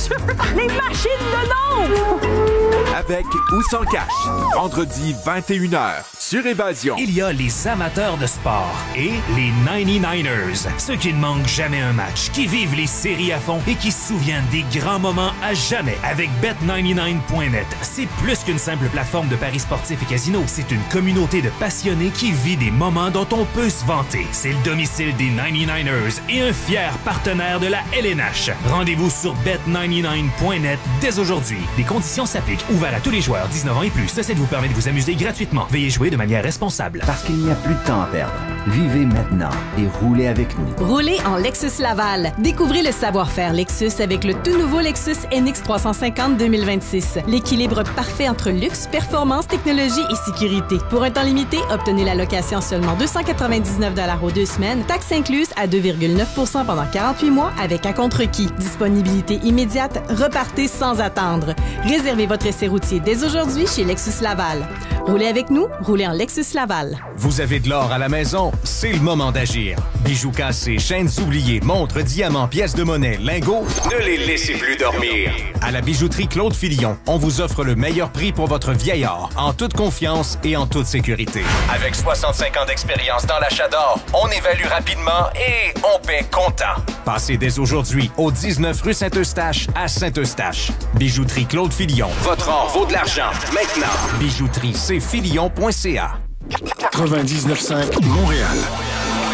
Les machines de nombre! Avec ou sans cash. Vendredi vingt et une heures sur Évasion. Il y a les amateurs de sport et les ninety-niners. Ceux qui ne manquent jamais un match, qui vivent les séries à fond et qui se souviennent des grands moments à jamais avec bet ninety-nine point net. C'est plus qu'une simple plateforme de paris sportifs et casino. C'est une communauté de passionnés qui vit des moments dont on peut se vanter. C'est le domicile des ninety-niners et un fier partenaire de la L N H. Rendez-vous sur bet ninety-nine point net dès aujourd'hui. Les conditions s'appliquent. Ouvert à tous les joueurs dix-neuf ans et plus. Ceci vous permet de vous amuser gratuitement. Veuillez jouer de manière responsable. Parce qu'il n'y a plus de temps à perdre. Vivez maintenant et roulez avec nous. Roulez en Lexus Laval. Découvrez le savoir-faire Lexus avec le tout nouveau Lexus N X trois cent cinquante deux mille vingt-six. L'équilibre parfait entre luxe, performance, technologie et sécurité. Pour un temps limité, obtenez la location seulement deux cent quatre-vingt-dix-neuf dollars aux deux semaines, taxes incluses à deux virgule neuf pour cent pendant quarante-huit mois avec un contre-qui. Disponibilité immédiate, repartez sans attendre. Réservez votre essai routier dès aujourd'hui chez Lexus Laval. Roulez avec nous, roulez en Lexus Laval. Vous avez de l'or à la maison, c'est le moment d'agir. Bijoux cassés, chaînes oubliées, montres, diamants, pièces de monnaie, lingots, ne les laissez plus dormir. À la bijouterie Claude Filion, on vous offre le meilleur prix pour votre vieil or, en toute confiance et en toute sécurité. Avec soixante-cinq ans d'expérience dans l'achat d'or, on évalue rapidement et on paie comptant. Passez dès aujourd'hui au dix-neuf rue Saint-Eustache à Saint-Eustache. Bijouterie Claude Filion. Votre or vaut de l'argent. Maintenant. Bijouterie c filion point c a. quatre-vingt-dix-neuf virgule cinq Montréal.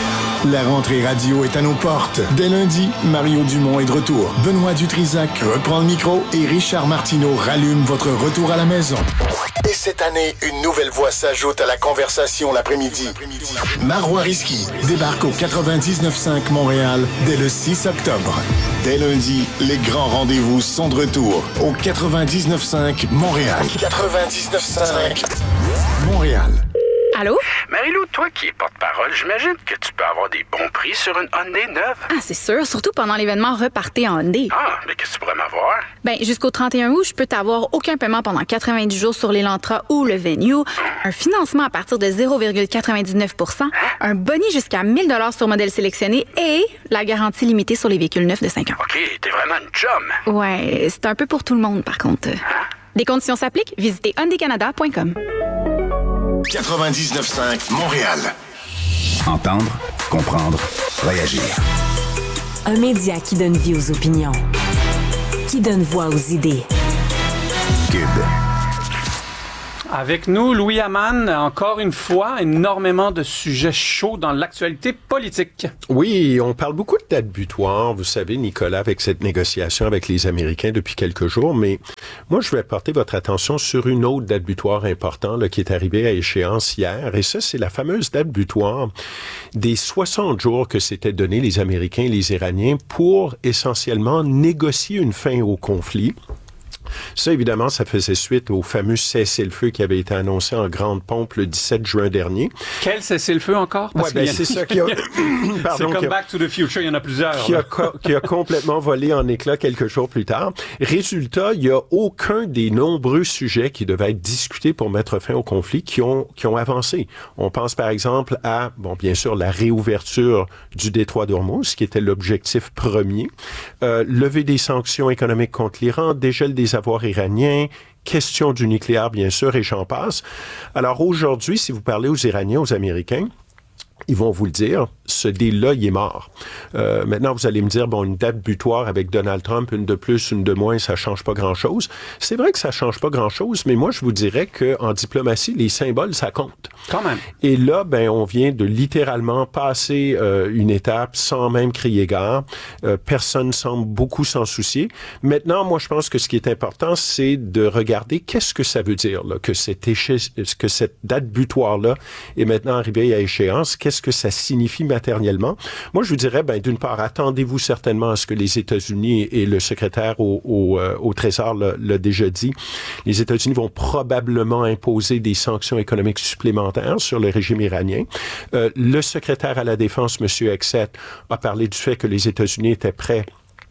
La rentrée radio est à nos portes. Dès lundi, Mario Dumont est de retour. Benoît Dutrisac reprend le micro et Richard Martineau rallume votre retour à la maison. Et cette année, une nouvelle voix s'ajoute à la conversation l'après-midi. Marois Risky débarque au quatre-vingt-dix-neuf cinq Montréal dès le six octobre. Dès lundi, les grands rendez-vous sont de retour au quatre-vingt-dix-neuf cinq Montréal. quatre-vingt-dix-neuf cinq Montréal. Allô? Marie-Lou, toi qui es porte-parole, j'imagine que tu peux avoir des bons prix sur une Hyundai neuve. Ah, c'est sûr, surtout pendant l'événement Repartez en Hyundai. Ah, mais qu'est-ce que tu pourrais m'avoir? Ben, jusqu'au trente et un août, je peux t'avoir aucun paiement pendant quatre-vingt-dix jours sur l'Elantra ou le Venue, un financement à partir de zéro virgule quatre-vingt-dix-neuf pour cent, un boni jusqu'à mille dollars sur modèle sélectionné et la garantie limitée sur les véhicules neufs de cinq ans. OK, t'es vraiment une chum. Ouais, c'est un peu pour tout le monde, par contre. Hein? Des conditions s'appliquent. Visitez hyundai canada point com. quatre-vingt-dix-neuf cinq Montréal. Entendre, comprendre, réagir. Un média qui donne vie aux opinions. Qui donne voix aux idées. Cube. Avec nous, Louis Hamman, encore une fois, énormément de sujets chauds dans l'actualité politique. Oui, on parle beaucoup de date butoir, vous savez, Nicolas, avec cette négociation avec les Américains depuis quelques jours, mais moi, je vais porter votre attention sur une autre date butoir importante là, qui est arrivée à échéance hier, et ça, c'est la fameuse date butoir des soixante jours que s'étaient donnés les Américains et les Iraniens pour essentiellement négocier une fin au conflit. Ça, évidemment, ça faisait suite au fameux cessez-le-feu qui avait été annoncé en grande pompe le dix-sept juin dernier. Quel cessez-le-feu encore? Oui, ben, c'est ça qui a... Pardon, c'est comme Back to the Future, il y en a plusieurs. Qui a, co- qui a complètement volé en éclats quelques jours plus tard. Résultat, il n'y a aucun des nombreux sujets qui devaient être discutés pour mettre fin au conflit qui ont, qui ont avancé. On pense par exemple à, bon, bien sûr, la réouverture du détroit d'Ormuz, qui était l'objectif premier, euh, lever des sanctions économiques contre l'Iran, dégel des avoirs iraniens, question du nucléaire, bien sûr, et j'en passe. Alors aujourd'hui, si vous parlez aux Iraniens, aux Américains, ils vont vous le dire, ce deal-là, il est mort. Euh, maintenant, vous allez me dire, bon, une date butoir avec Donald Trump, une de plus, une de moins, ça change pas grand-chose. C'est vrai que ça change pas grand-chose, mais moi, je vous dirais qu'en diplomatie, les symboles, ça compte. Quand même. Et là, ben, on vient de littéralement passer euh, une étape sans même crier gare. Euh, personne semble beaucoup s'en soucier. Maintenant, moi, je pense que ce qui est important, c'est de regarder qu'est-ce que ça veut dire, là, que cette éche- que cette date butoir-là est maintenant arrivée à échéance. Qu'est-ce que ça signifie matériellement? Moi, je vous dirais, ben, d'une part, attendez-vous certainement à ce que les États-Unis et le secrétaire au, au, euh, au Trésor l'a, l'a déjà dit. Les États-Unis vont probablement imposer des sanctions économiques supplémentaires sur le régime iranien. Euh, le secrétaire à la Défense, M. Exet, a parlé du fait que les États-Unis étaient prêts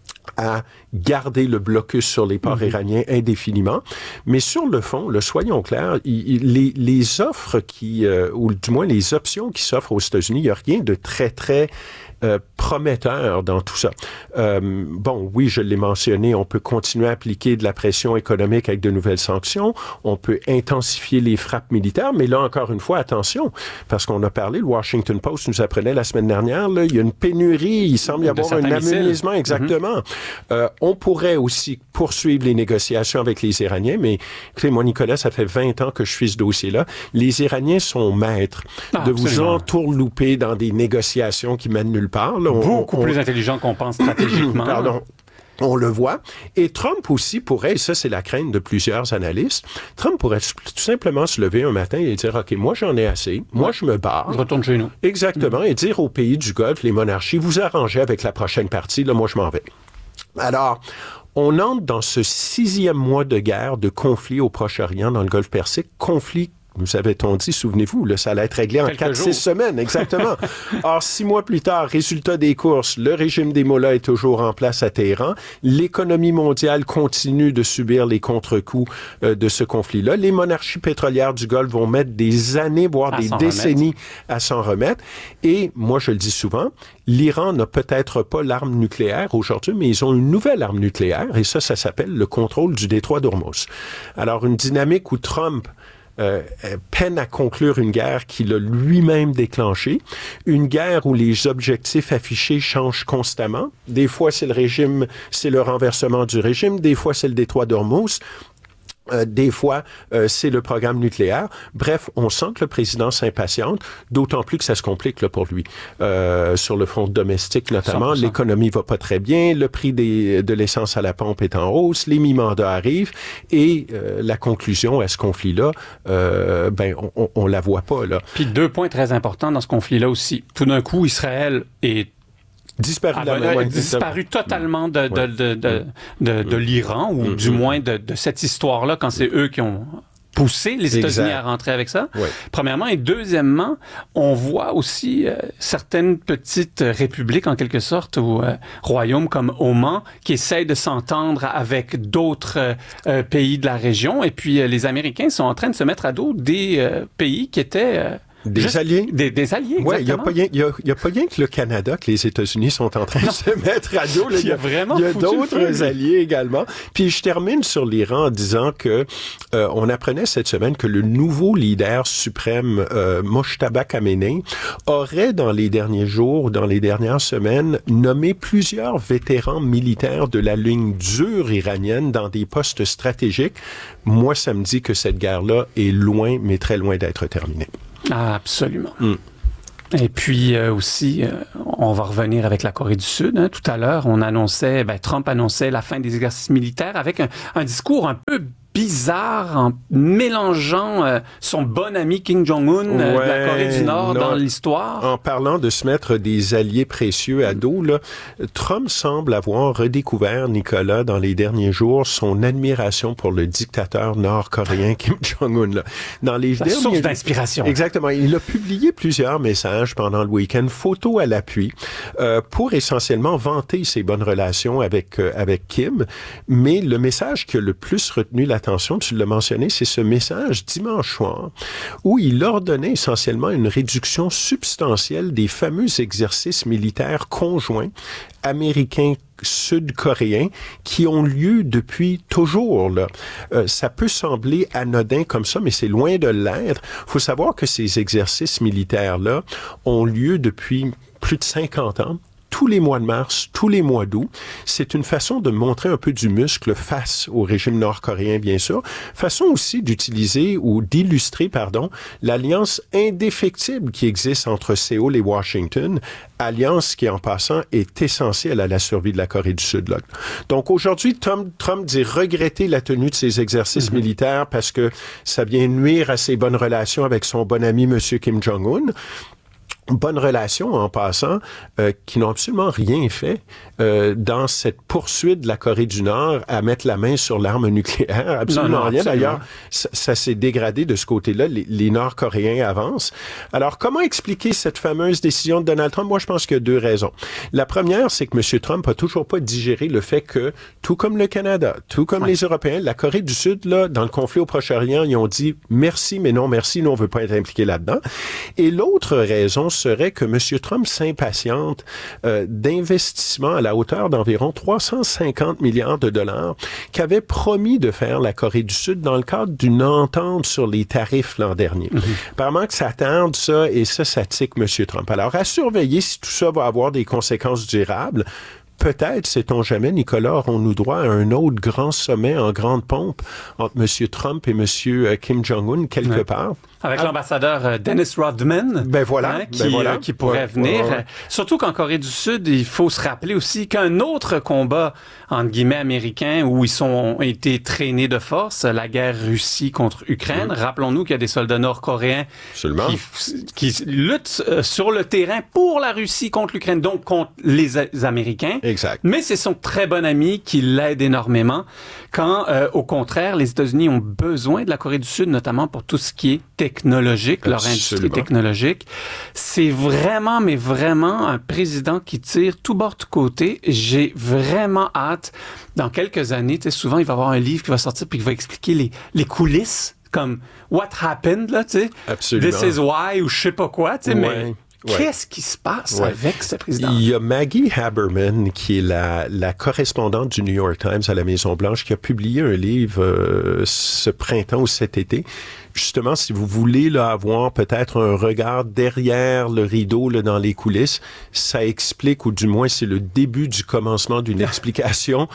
à garder le blocus sur les ports mmh. iraniens indéfiniment. Mais sur le fond, le soyons clairs, il, il, les, les offres qui, euh, ou du moins les options qui s'offrent aux États-Unis, il n'y a rien de très, très euh, prometteur dans tout ça. Euh, bon, oui, je l'ai mentionné, on peut continuer à appliquer de la pression économique avec de nouvelles sanctions, on peut intensifier les frappes militaires, mais là, encore une fois, attention, parce qu'on a parlé, le Washington Post nous apprenait la semaine dernière, là, il y a une pénurie, il semble y avoir un amenuisement, exactement. Mm-hmm. Euh, on pourrait aussi poursuivre les négociations avec les Iraniens, mais écoutez, moi, Nicolas, ça fait vingt ans que je suis ce dossier-là. Les Iraniens sont maîtres ah, de vous entourlouper dans des négociations qui mènent nulle part. Là, on, Beaucoup on, plus intelligent qu'on pense stratégiquement. Pardon. On le voit. Et Trump aussi pourrait, et ça c'est la crainte de plusieurs analystes, Trump pourrait tout simplement se lever un matin et dire, OK, moi j'en ai assez, moi je me barre. Je retourne chez nous. Exactement, mmh. et dire aux pays du Golfe, les monarchies, vous arrangez avec la prochaine partie, là moi je m'en vais. Alors, on entre dans ce sixième mois de guerre, de conflit au Proche-Orient, dans le Golfe Persique, conflit, nous avait-on dit, souvenez-vous, là, ça allait être réglé en quatre six semaines, exactement. Or, six mois plus tard, résultat des courses, le régime des mollahs est toujours en place à Téhéran. L'économie mondiale continue de subir les contre-coups euh, de ce conflit-là. Les monarchies pétrolières du Golfe vont mettre des années, voire à des décennies remettre. à s'en remettre. Et moi, je le dis souvent, l'Iran n'a peut-être pas l'arme nucléaire aujourd'hui, mais ils ont une nouvelle arme nucléaire, et ça, ça s'appelle le contrôle du détroit d'Ormuz. Alors, une dynamique où Trump Euh, peine à conclure une guerre qu'il a lui-même déclenchée, une guerre où les objectifs affichés changent constamment. Des fois, c'est le régime, c'est le renversement du régime, des fois, c'est le détroit d'Ormuz. Euh, des fois, euh, c'est le programme nucléaire. Bref, on sent que le président s'impatiente, d'autant plus que ça se complique là, pour lui. Euh, sur le front domestique notamment, cent pour cent. L'économie va pas très bien, le prix des, de l'essence à la pompe est en hausse, les mi-mandats arrivent, et euh, la conclusion à ce conflit-là, euh, ben on, on la voit pas là. Puis deux points très importants dans ce conflit-là aussi. Tout d'un coup, Israël est Disparu, ah, la ben, ouais, disparu totalement de, de, de, de, de, de l'Iran, ou mm-hmm. du moins de, de cette histoire-là, quand c'est eux qui ont poussé les États-Unis exact. à rentrer avec ça. Ouais. Premièrement. Et deuxièmement, on voit aussi euh, certaines petites républiques, en quelque sorte, ou euh, royaumes comme Oman, qui essayent de s'entendre avec d'autres euh, pays de la région. Et puis, euh, les Américains sont en train de se mettre à dos des euh, pays qui étaient... Euh, Des Juste alliés. Des, des alliés, exactement. Ouais, il y a pas rien, il y a, il y a pas rien que le Canada que les États-Unis sont en train de se mettre à dos. Là. Il y a vraiment Il y a d'autres alliés également. Puis je termine sur l'Iran en disant que euh, on apprenait cette semaine que le nouveau leader suprême, euh, Mojtaba Khamenei, aurait dans les derniers jours, dans les dernières semaines, nommé plusieurs vétérans militaires de la ligne dure iranienne dans des postes stratégiques. Moi, ça me dit que cette guerre-là est loin, mais très loin d'être terminée. Ah, absolument. Mm. Et puis euh, aussi, euh, on va revenir avec la Corée du Sud. Hein. Tout à l'heure, on annonçait, ben, Trump annonçait la fin des exercices militaires avec un, un discours un peu bizarre en mélangeant euh, son bon ami Kim Jong-un euh, ouais, de la Corée du Nord non. dans l'histoire. En parlant de se mettre des alliés précieux à dos, là, Trump semble avoir redécouvert, Nicolas, dans les derniers jours, son admiration pour le dictateur nord-coréen Kim Jong-un. Là. Dans les la derniers... source d'inspiration. Exactement. Il a publié plusieurs messages pendant le week-end, photos à l'appui, euh, pour essentiellement vanter ses bonnes relations avec, euh, avec Kim. Mais le message qui a le plus retenu la attention, tu l'as mentionné, c'est ce message dimanche soir où il ordonnait essentiellement une réduction substantielle des fameux exercices militaires conjoints américains sud-coréens qui ont lieu depuis toujours. Là. Euh, ça peut sembler anodin comme ça, mais c'est loin de l'être. Il faut savoir que ces exercices militaires-là ont lieu depuis plus de cinquante ans. Tous les mois de mars, tous les mois d'août. C'est une façon de montrer un peu du muscle face au régime nord-coréen, bien sûr. Façon aussi d'utiliser ou d'illustrer, pardon, l'alliance indéfectible qui existe entre Séoul et Washington, alliance qui, en passant, est essentielle à la survie de la Corée du Sud. Là. Donc aujourd'hui, Trump, Trump dit regretter la tenue de ces exercices mm-hmm. militaires parce que ça vient nuire à ses bonnes relations avec son bon ami, M. Kim Jong-un. Bonne relation en passant, euh, qui n'ont absolument rien fait euh, dans cette poursuite de la Corée du Nord à mettre la main sur l'arme nucléaire. Absolument non, non, rien. Absolument. D'ailleurs, ça, ça s'est dégradé de ce côté-là. Les, les Nord-Coréens avancent. Alors, comment expliquer cette fameuse décision de Donald Trump? Moi, je pense qu'il y a deux raisons. La première, c'est que M. Trump a toujours pas digéré le fait que, tout comme le Canada, tout comme ouais. les Européens, la Corée du Sud, là, dans le conflit au Proche-Orient, ils ont dit merci, mais non merci, nous, on veut pas être impliqués là-dedans. Et l'autre raison serait que M. Trump s'impatiente euh, d'investissements à la hauteur d'environ trois cent cinquante milliards de dollars qu'avait promis de faire la Corée du Sud dans le cadre d'une entente sur les tarifs l'an dernier. Mm-hmm. Apparemment que ça tarde, ça, et ça, ça tique M. Trump. Alors, à surveiller si tout ça va avoir des conséquences durables. Peut-être, sait-on jamais, Nicolas, aurons-nous droit à un autre grand sommet en grande pompe entre M. Trump et M. Kim Jong-un, quelque ouais. part. Avec ah. l'ambassadeur euh, Dennis Rodman, ben voilà, hein, qui, ben voilà. euh, qui pourrait ouais, venir. Ouais, ouais. Surtout qu'en Corée du Sud, il faut se rappeler aussi qu'un autre combat, entre guillemets, américain, où ils sont, ont été traînés de force, la guerre Russie contre Ukraine. Mmh. Rappelons-nous qu'il y a des soldats nord-coréens qui, qui luttent euh, sur le terrain pour la Russie contre l'Ukraine, donc contre les, les Américains. Exact. Mais c'est son très bon ami qui l'aide énormément, quand, euh, au contraire, les États-Unis ont besoin de la Corée du Sud, notamment pour tout ce qui est technologique, Absolument. leur industrie technologique. C'est vraiment, mais vraiment un président qui tire tout bord, tout côté. J'ai vraiment hâte, dans quelques années, tu sais, souvent, il va y avoir un livre qui va sortir puis qui va expliquer les, les coulisses, comme What Happened, là, tu sais. Absolument. This is why, ou je sais pas quoi, tu sais, ouais. mais... Ouais. Qu'est-ce qui se passe ouais. avec ce président? Il y a Maggie Haberman, qui est la, la correspondante du New York Times à la Maison-Blanche, qui a publié un livre euh, ce printemps ou cet été. Justement, si vous voulez là, avoir peut-être un regard derrière le rideau là, dans les coulisses, ça explique, ou du moins c'est le début du commencement d'une explication.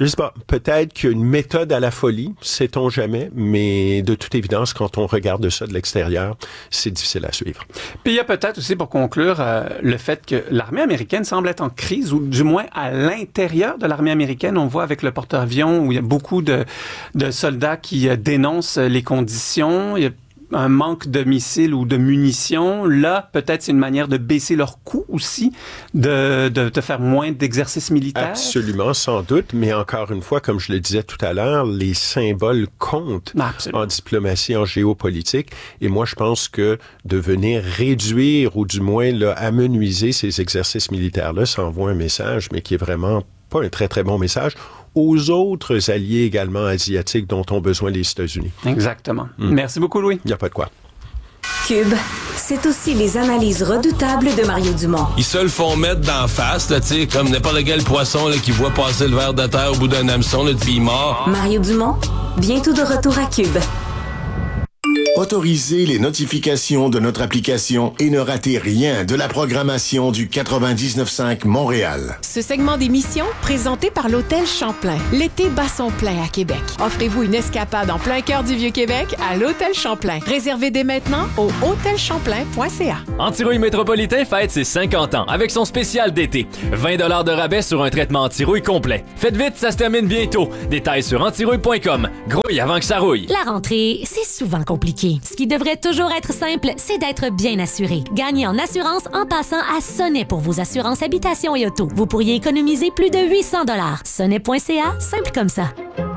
Je sais pas, peut-être qu'il y a une méthode à la folie, sait-on jamais, mais de toute évidence, quand on regarde ça de l'extérieur, c'est difficile à suivre. Puis il y a peut-être aussi, pour conclure, euh, le fait que l'armée américaine semble être en crise, ou du moins à l'intérieur de l'armée américaine. On voit avec le porte-avions où il y a beaucoup de, de soldats qui euh, dénoncent les conditions. Il y a un manque de missiles ou de munitions. Là, peut-être c'est une manière de baisser leurs coûts aussi, de, de, de faire moins d'exercices militaires. Absolument, sans doute, mais encore une fois, comme je le disais tout à l'heure, les symboles comptent Absolument. En diplomatie, en géopolitique, et moi je pense que de venir réduire ou du moins là, amenuiser ces exercices militaires-là, ça envoie un message, mais qui est vraiment pas un très très bon message aux autres alliés également asiatiques dont ont besoin les États-Unis. Exactement. Mmh. Merci beaucoup, Louis. Il n'y a pas de quoi. Cube, c'est aussi les analyses redoutables de Mario Dumont. Ils se le font mettre d'en face, là, tu sais, comme n'importe quel poisson là, qui voit passer le ver de terre au bout d'un hameçon, là, puis il mord. Mario Dumont, bientôt de retour à Cube. Autorisez les notifications de notre application et ne ratez rien de la programmation du quatre-vingt-dix-neuf cinq Montréal. Ce segment d'émission, présenté par l'Hôtel Champlain. L'été bat son plein à Québec. Offrez-vous une escapade en plein cœur du Vieux-Québec à l'Hôtel Champlain. Réservez dès maintenant au hôtel champlain point c a. Antirouille Métropolitain fête ses cinquante ans avec son spécial d'été. vingt dollars de rabais sur un traitement antirouille complet. Faites vite, ça se termine bientôt. Détails sur antirouille point com. Grouille avant que ça rouille. La rentrée, c'est souvent compliqué. Ce qui devrait toujours être simple, c'est d'être bien assuré. Gagnez en assurance en passant à Sonnet pour vos assurances habitation et auto. Vous pourriez économiser plus de huit cents dollars. sonnet point c a, simple comme ça.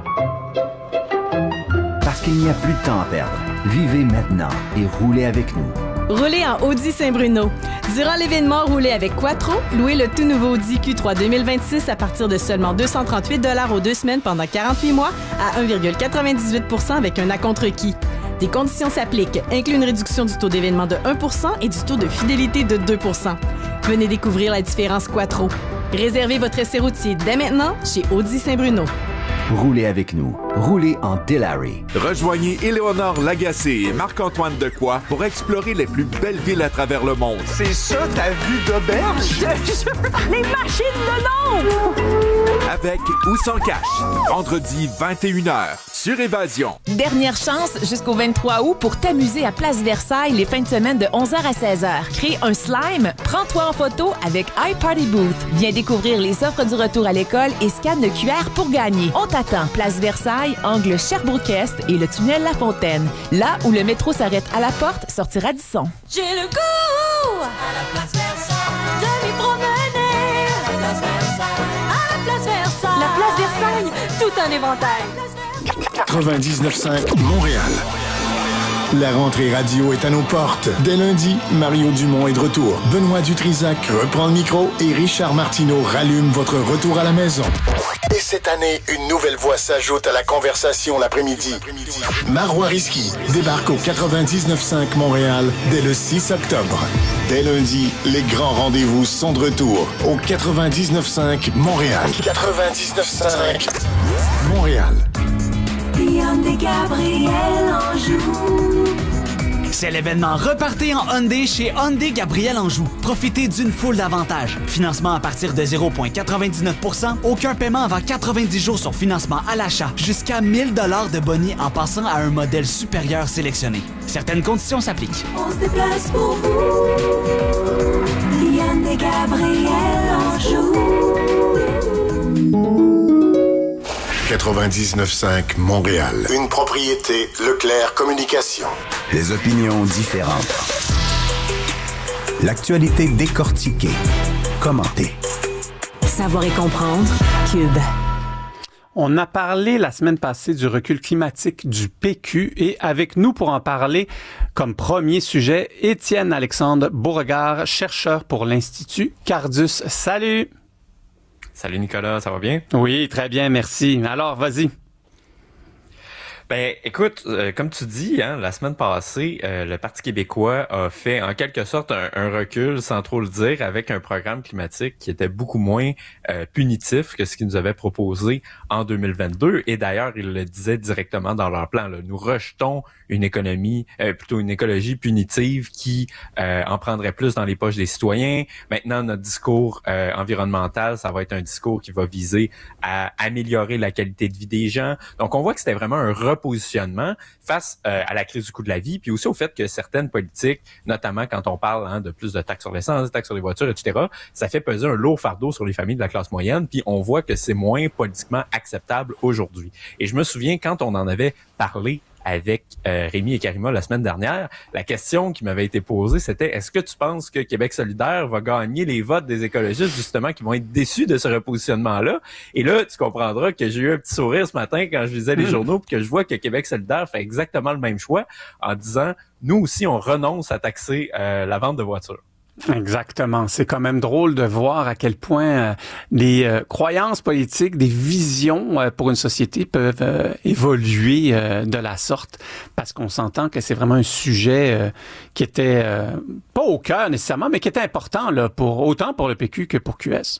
Parce qu'il n'y a plus de temps à perdre. Vivez maintenant et roulez avec nous. Roulez en Audi Saint-Bruno. Durant l'événement Roulez avec Quattro, louez le tout nouveau Audi Q trois deux mille vingt-six à partir de seulement deux cent trente-huit dollars aux deux semaines pendant quarante-huit mois à un virgule quatre-vingt-dix-huit pour cent avec un acompte requis. Des conditions s'appliquent, inclut une réduction du taux d'événement de un pour cent et du taux de fidélité de deux pour cent. Venez découvrir la différence Quattro. Réservez votre essai routier dès maintenant chez Audi Saint-Bruno. Roulez avec nous. Roulez en Delary. Rejoignez Éléonore Lagacé et Marc-Antoine Decoy pour explorer les plus belles villes à travers le monde. C'est ça ta vue d'auberge? Les machines de nombre! Avec ou sans cash. Vendredi vingt et une heures sur Évasion. Dernière chance jusqu'au vingt-trois août pour t'amuser à Place Versailles les fins de semaine de onze heures à seize heures. Crée un slime, prends-toi en photo avec iParty Booth. Viens découvrir les offres du retour à l'école et scanne le Q R pour gagner. On t'attend. Place Versailles, angle Sherbrooke-Est et le tunnel La Fontaine. Là où le métro s'arrête à la porte, sortir Radisson. J'ai le goût à la Place Versailles de m'y promener. À la Place Versailles, à la Place Versailles. La Place Versailles, tout un éventail. quatre-vingt-dix-neuf cinq Montréal. La rentrée radio est à nos portes. Dès lundi, Mario Dumont est de retour. Benoît Dutrisac reprend le micro et Richard Martineau rallume votre retour à la maison. Et cette année, une nouvelle voix s'ajoute à la conversation l'après-midi. Marois Risky débarque au quatre-vingt-dix-neuf cinq Montréal dès le six octobre. Dès lundi, les grands rendez-vous sont de retour au quatre-vingt-dix-neuf cinq Montréal. quatre-vingt-dix-neuf cinq Montréal. Hyundai Gabriel Anjou. C'est l'événement Repartez en Hyundai chez Hyundai Gabriel Anjou. Profitez d'une foule d'avantages. Financement à partir de zéro virgule quatre-vingt-dix-neuf pour cent, aucun paiement avant quatre-vingt-dix jours sur financement à l'achat, jusqu'à mille dollars de boni en passant à un modèle supérieur sélectionné. Certaines conditions s'appliquent. On se déplace pour vous. Hyundai Gabriel Anjou. quatre-vingt-dix-neuf cinq Montréal. Une propriété Leclerc Communication. Des opinions différentes. L'actualité décortiquée. Commentée. Savoir et comprendre. Cube. On a parlé la semaine passée du recul climatique du P Q et avec nous pour en parler comme premier sujet, Étienne Alexandre Beauregard, chercheur pour l'Institut Cardus. Salut! Salut Nicolas, ça va bien? Oui, très bien, merci. Alors, vas-y. Ben, écoute, euh, comme tu dis, hein, la semaine passée, euh, le Parti québécois a fait en quelque sorte un, un recul, sans trop le dire, avec un programme climatique qui était beaucoup moins euh, punitif que ce qu'ils nous avaient proposé en deux mille vingt-deux. Et d'ailleurs, ils le disaient directement dans leur plan. Là, nous rejetons une économie, euh, plutôt une écologie punitive qui euh, en prendrait plus dans les poches des citoyens. Maintenant, notre discours euh, environnemental, ça va être un discours qui va viser à améliorer la qualité de vie des gens. Donc, on voit que c'était vraiment un repositionnement face euh, à la crise du coût de la vie, puis aussi au fait que certaines politiques, notamment quand on parle hein, de plus de taxes sur l'essence, de taxes sur les voitures, et cetera, ça fait peser un lourd fardeau sur les familles de la classe moyenne, puis on voit que c'est moins politiquement acceptable aujourd'hui. Et je me souviens, quand on en avait parlé avec euh, Rémi et Karima la semaine dernière, la question qui m'avait été posée, c'était est-ce que tu penses que Québec solidaire va gagner les votes des écologistes, justement, qui vont être déçus de ce repositionnement-là? Et là, tu comprendras que j'ai eu un petit sourire ce matin quand je lisais les journaux, puis que je vois que Québec solidaire fait exactement le même choix en disant, nous aussi, on renonce à taxer euh, la vente de voitures. Exactement. C'est quand même drôle de voir à quel point euh, les euh, croyances politiques, des visions euh, pour une société peuvent euh, évoluer euh, de la sorte, parce qu'on s'entend que c'est vraiment un sujet euh, qui était euh, pas au cœur nécessairement, mais qui était important là pour autant pour le P Q que pour Q S.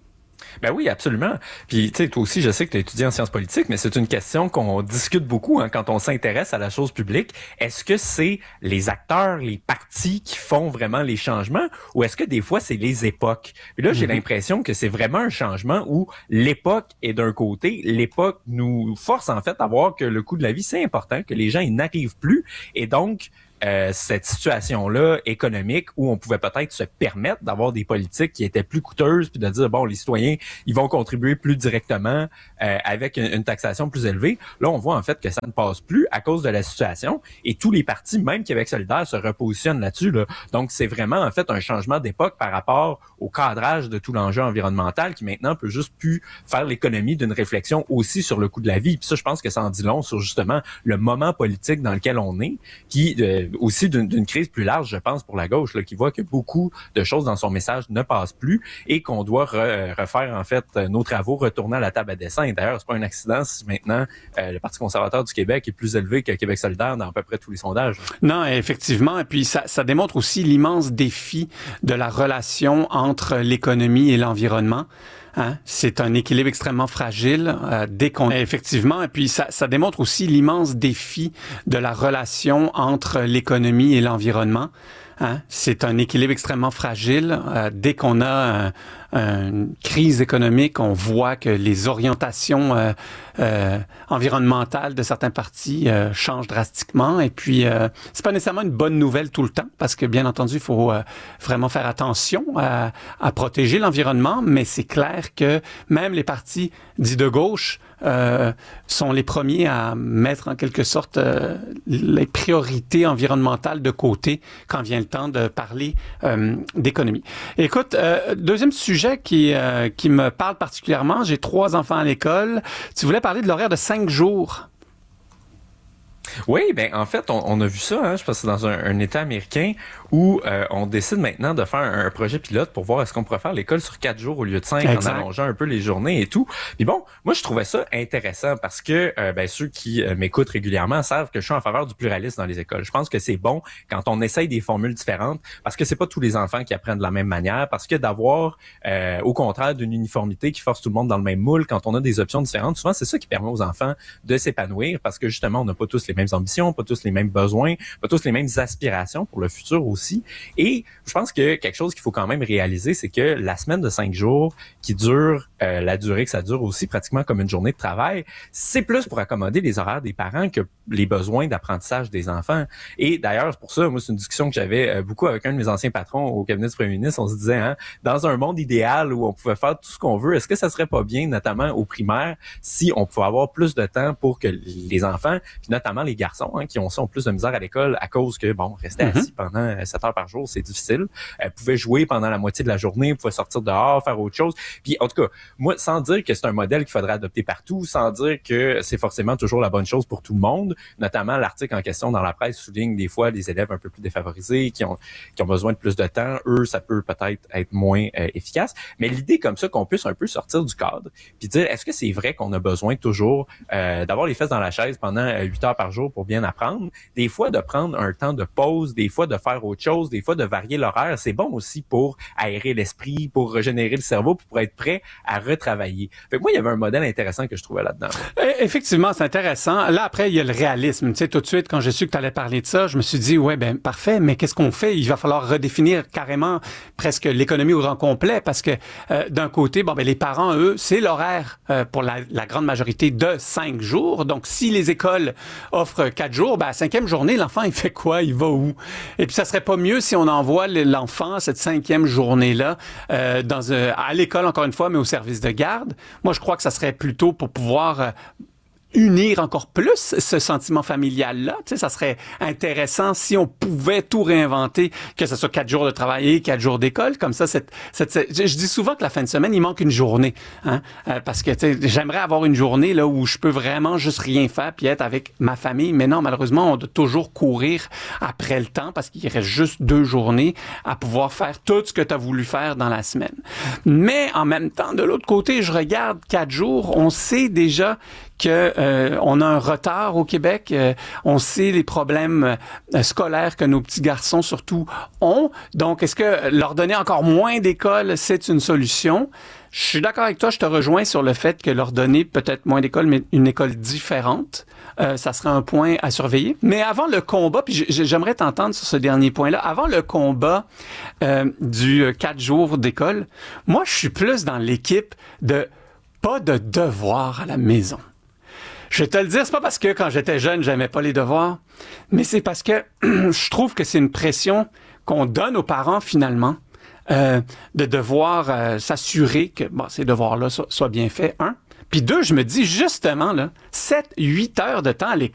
Ben oui, absolument. Puis, tu sais, toi aussi, je sais que tu as étudié en sciences politiques, mais c'est une question qu'on discute beaucoup hein, quand on s'intéresse à la chose publique. Est-ce que c'est les acteurs, les partis qui font vraiment les changements, ou est-ce que des fois, c'est les époques? Puis là, j'ai mm-hmm. l'impression que c'est vraiment un changement où l'époque est d'un côté, l'époque nous force en fait à voir que le coût de la vie, c'est important, que les gens, ils n'arrivent plus, et donc... Euh, cette situation-là économique où on pouvait peut-être se permettre d'avoir des politiques qui étaient plus coûteuses, puis de dire, bon, les citoyens, ils vont contribuer plus directement euh, avec une, une taxation plus élevée. Là, on voit en fait que ça ne passe plus à cause de la situation et tous les partis, même Québec solidaire, se repositionnent là-dessus. Là. Donc, c'est vraiment en fait un changement d'époque par rapport au cadrage de tout l'enjeu environnemental qui maintenant peut juste plus faire l'économie d'une réflexion aussi sur le coût de la vie. Puis ça, je pense que ça en dit long sur justement le moment politique dans lequel on est, qui... Euh, aussi d'une, d'une crise plus large, je pense, pour la gauche, là, qui voit que beaucoup de choses dans son message ne passent plus et qu'on doit re, refaire, en fait, nos travaux, retourner à la table à dessin. Et d'ailleurs, c'est pas un accident si maintenant euh, le Parti conservateur du Québec est plus élevé que Québec solidaire dans à peu près tous les sondages. Non, effectivement. Et puis, ça, ça démontre aussi l'immense défi de la relation entre l'économie et l'environnement. Hein? C'est un équilibre extrêmement fragile euh, dès qu'on effectivement et puis ça, ça démontre aussi l'immense défi de la relation entre l'économie et l'environnement. Hein? C'est un équilibre extrêmement fragile. Euh, dès qu'on a euh, une crise économique, on voit que les orientations euh, euh, environnementales de certains partis euh, changent drastiquement. Et puis, euh, c'est pas nécessairement une bonne nouvelle tout le temps, parce que bien entendu, il faut euh, vraiment faire attention à, à protéger l'environnement. Mais c'est clair que même les partis dits de gauche euh, sont les premiers à mettre en quelque sorte euh, les priorités environnementales de côté quand vient le temps de parler euh, d'économie. Écoute, euh, deuxième sujet qui euh, qui me parle particulièrement, j'ai trois enfants à l'école. Tu voulais parler de l'horaire de cinq jours. Oui, ben en fait, on, on a vu ça, hein, je pense que c'est dans un, un État américain où euh, on décide maintenant de faire un, un projet pilote pour voir est-ce qu'on pourrait faire l'école sur quatre jours au lieu de cinq, exact. En allongeant un peu les journées et tout. Puis bon, moi je trouvais ça intéressant parce que euh, ben ceux qui euh, m'écoutent régulièrement savent que je suis en faveur du pluralisme dans les écoles. Je pense que c'est bon quand on essaye des formules différentes parce que c'est pas tous les enfants qui apprennent de la même manière, parce que d'avoir euh, au contraire d'une uniformité qui force tout le monde dans le même moule, quand on a des options différentes, souvent c'est ça qui permet aux enfants de s'épanouir parce que justement on n'a pas tous les mêmes ambitions, pas tous les mêmes besoins, pas tous les mêmes aspirations pour le futur aussi. Et je pense que quelque chose qu'il faut quand même réaliser, c'est que la semaine de cinq jours qui dure euh, la durée que ça dure aussi pratiquement comme une journée de travail, c'est plus pour accommoder les horaires des parents que les besoins d'apprentissage des enfants. Et d'ailleurs, pour ça, moi, c'est une discussion que j'avais euh, beaucoup avec un de mes anciens patrons au cabinet du premier ministre. On se disait, hein, dans un monde idéal où on pouvait faire tout ce qu'on veut, est-ce que ça serait pas bien, notamment au primaire, si on pouvait avoir plus de temps pour que les enfants, puis notamment les garçons hein, qui ont ça, ont plus de misère à l'école à cause que, bon, rester mm-hmm. assis pendant sept heures par jour, c'est difficile. Euh, pouvaient jouer pendant la moitié de la journée, pouvaient sortir dehors, faire autre chose. Puis, en tout cas, moi, sans dire que c'est un modèle qu'il faudrait adopter partout, sans dire que c'est forcément toujours la bonne chose pour tout le monde, notamment l'article en question dans la presse souligne des fois des élèves un peu plus défavorisés qui ont qui ont besoin de plus de temps. Eux, ça peut peut-être être moins euh, efficace. Mais l'idée comme ça qu'on puisse un peu sortir du cadre puis dire, est-ce que c'est vrai qu'on a besoin toujours euh, d'avoir les fesses dans la chaise pendant euh, huit heures par jour pour bien apprendre? Des fois, de prendre un temps de pause, des fois de faire autre chose, des fois de varier l'horaire, c'est bon aussi pour aérer l'esprit, pour régénérer le cerveau, puis pour être prêt à retravailler. Fait que moi, il y avait un modèle intéressant que je trouvais là-dedans. Effectivement, c'est intéressant. Là, après, il y a le réalisme. Tu sais, tout de suite, quand j'ai su que tu allais parler de ça, je me suis dit, ouais, ben parfait, mais qu'est-ce qu'on fait? Il va falloir redéfinir carrément presque l'économie au grand complet parce que euh, d'un côté, bon, ben les parents, eux, c'est l'horaire euh, pour la, la grande majorité de cinq jours. Donc, si les écoles offrent quatre jours, ben à la cinquième journée, l'enfant, il fait quoi? Il va où? Et puis, ça serait pas mieux si on envoie l'enfant cette cinquième journée-là euh, dans euh, à l'école, encore une fois, mais au service de garde. Moi, je crois que ça serait plutôt pour pouvoir euh, unir encore plus ce sentiment familial-là. Tu sais, ça serait intéressant si on pouvait tout réinventer, que ce soit quatre jours de travail et quatre jours d'école. Comme ça, cette, cette, cette, je dis souvent que la fin de semaine, il manque une journée. Hein? Euh, parce que tu sais, j'aimerais avoir une journée là où je peux vraiment juste rien faire puis être avec ma famille. Mais non, malheureusement, on doit toujours courir après le temps parce qu'il reste juste deux journées à pouvoir faire tout ce que tu as voulu faire dans la semaine. Mais en même temps, de l'autre côté, je regarde quatre jours, on sait déjà que euh, on a un retard au Québec. Euh, on sait les problèmes euh, scolaires que nos petits garçons surtout ont. Donc, est-ce que leur donner encore moins d'écoles, c'est une solution? Je suis d'accord avec toi, je te rejoins sur le fait que leur donner peut-être moins d'écoles, mais une école différente, euh, ça serait un point à surveiller. Mais avant le combat, puis j'aimerais t'entendre sur ce dernier point-là, avant le combat euh, du quatre jours d'école, moi, je suis plus dans l'équipe de pas de devoirs à la maison. Je vais te le dire, c'est pas parce que quand j'étais jeune, j'aimais pas les devoirs, mais c'est parce que je trouve que c'est une pression qu'on donne aux parents finalement euh, de devoir euh, s'assurer que bon, ces devoirs-là so- soient bien faits, un. Puis deux, je me dis justement, là, sept, huit heures de temps à, l'é-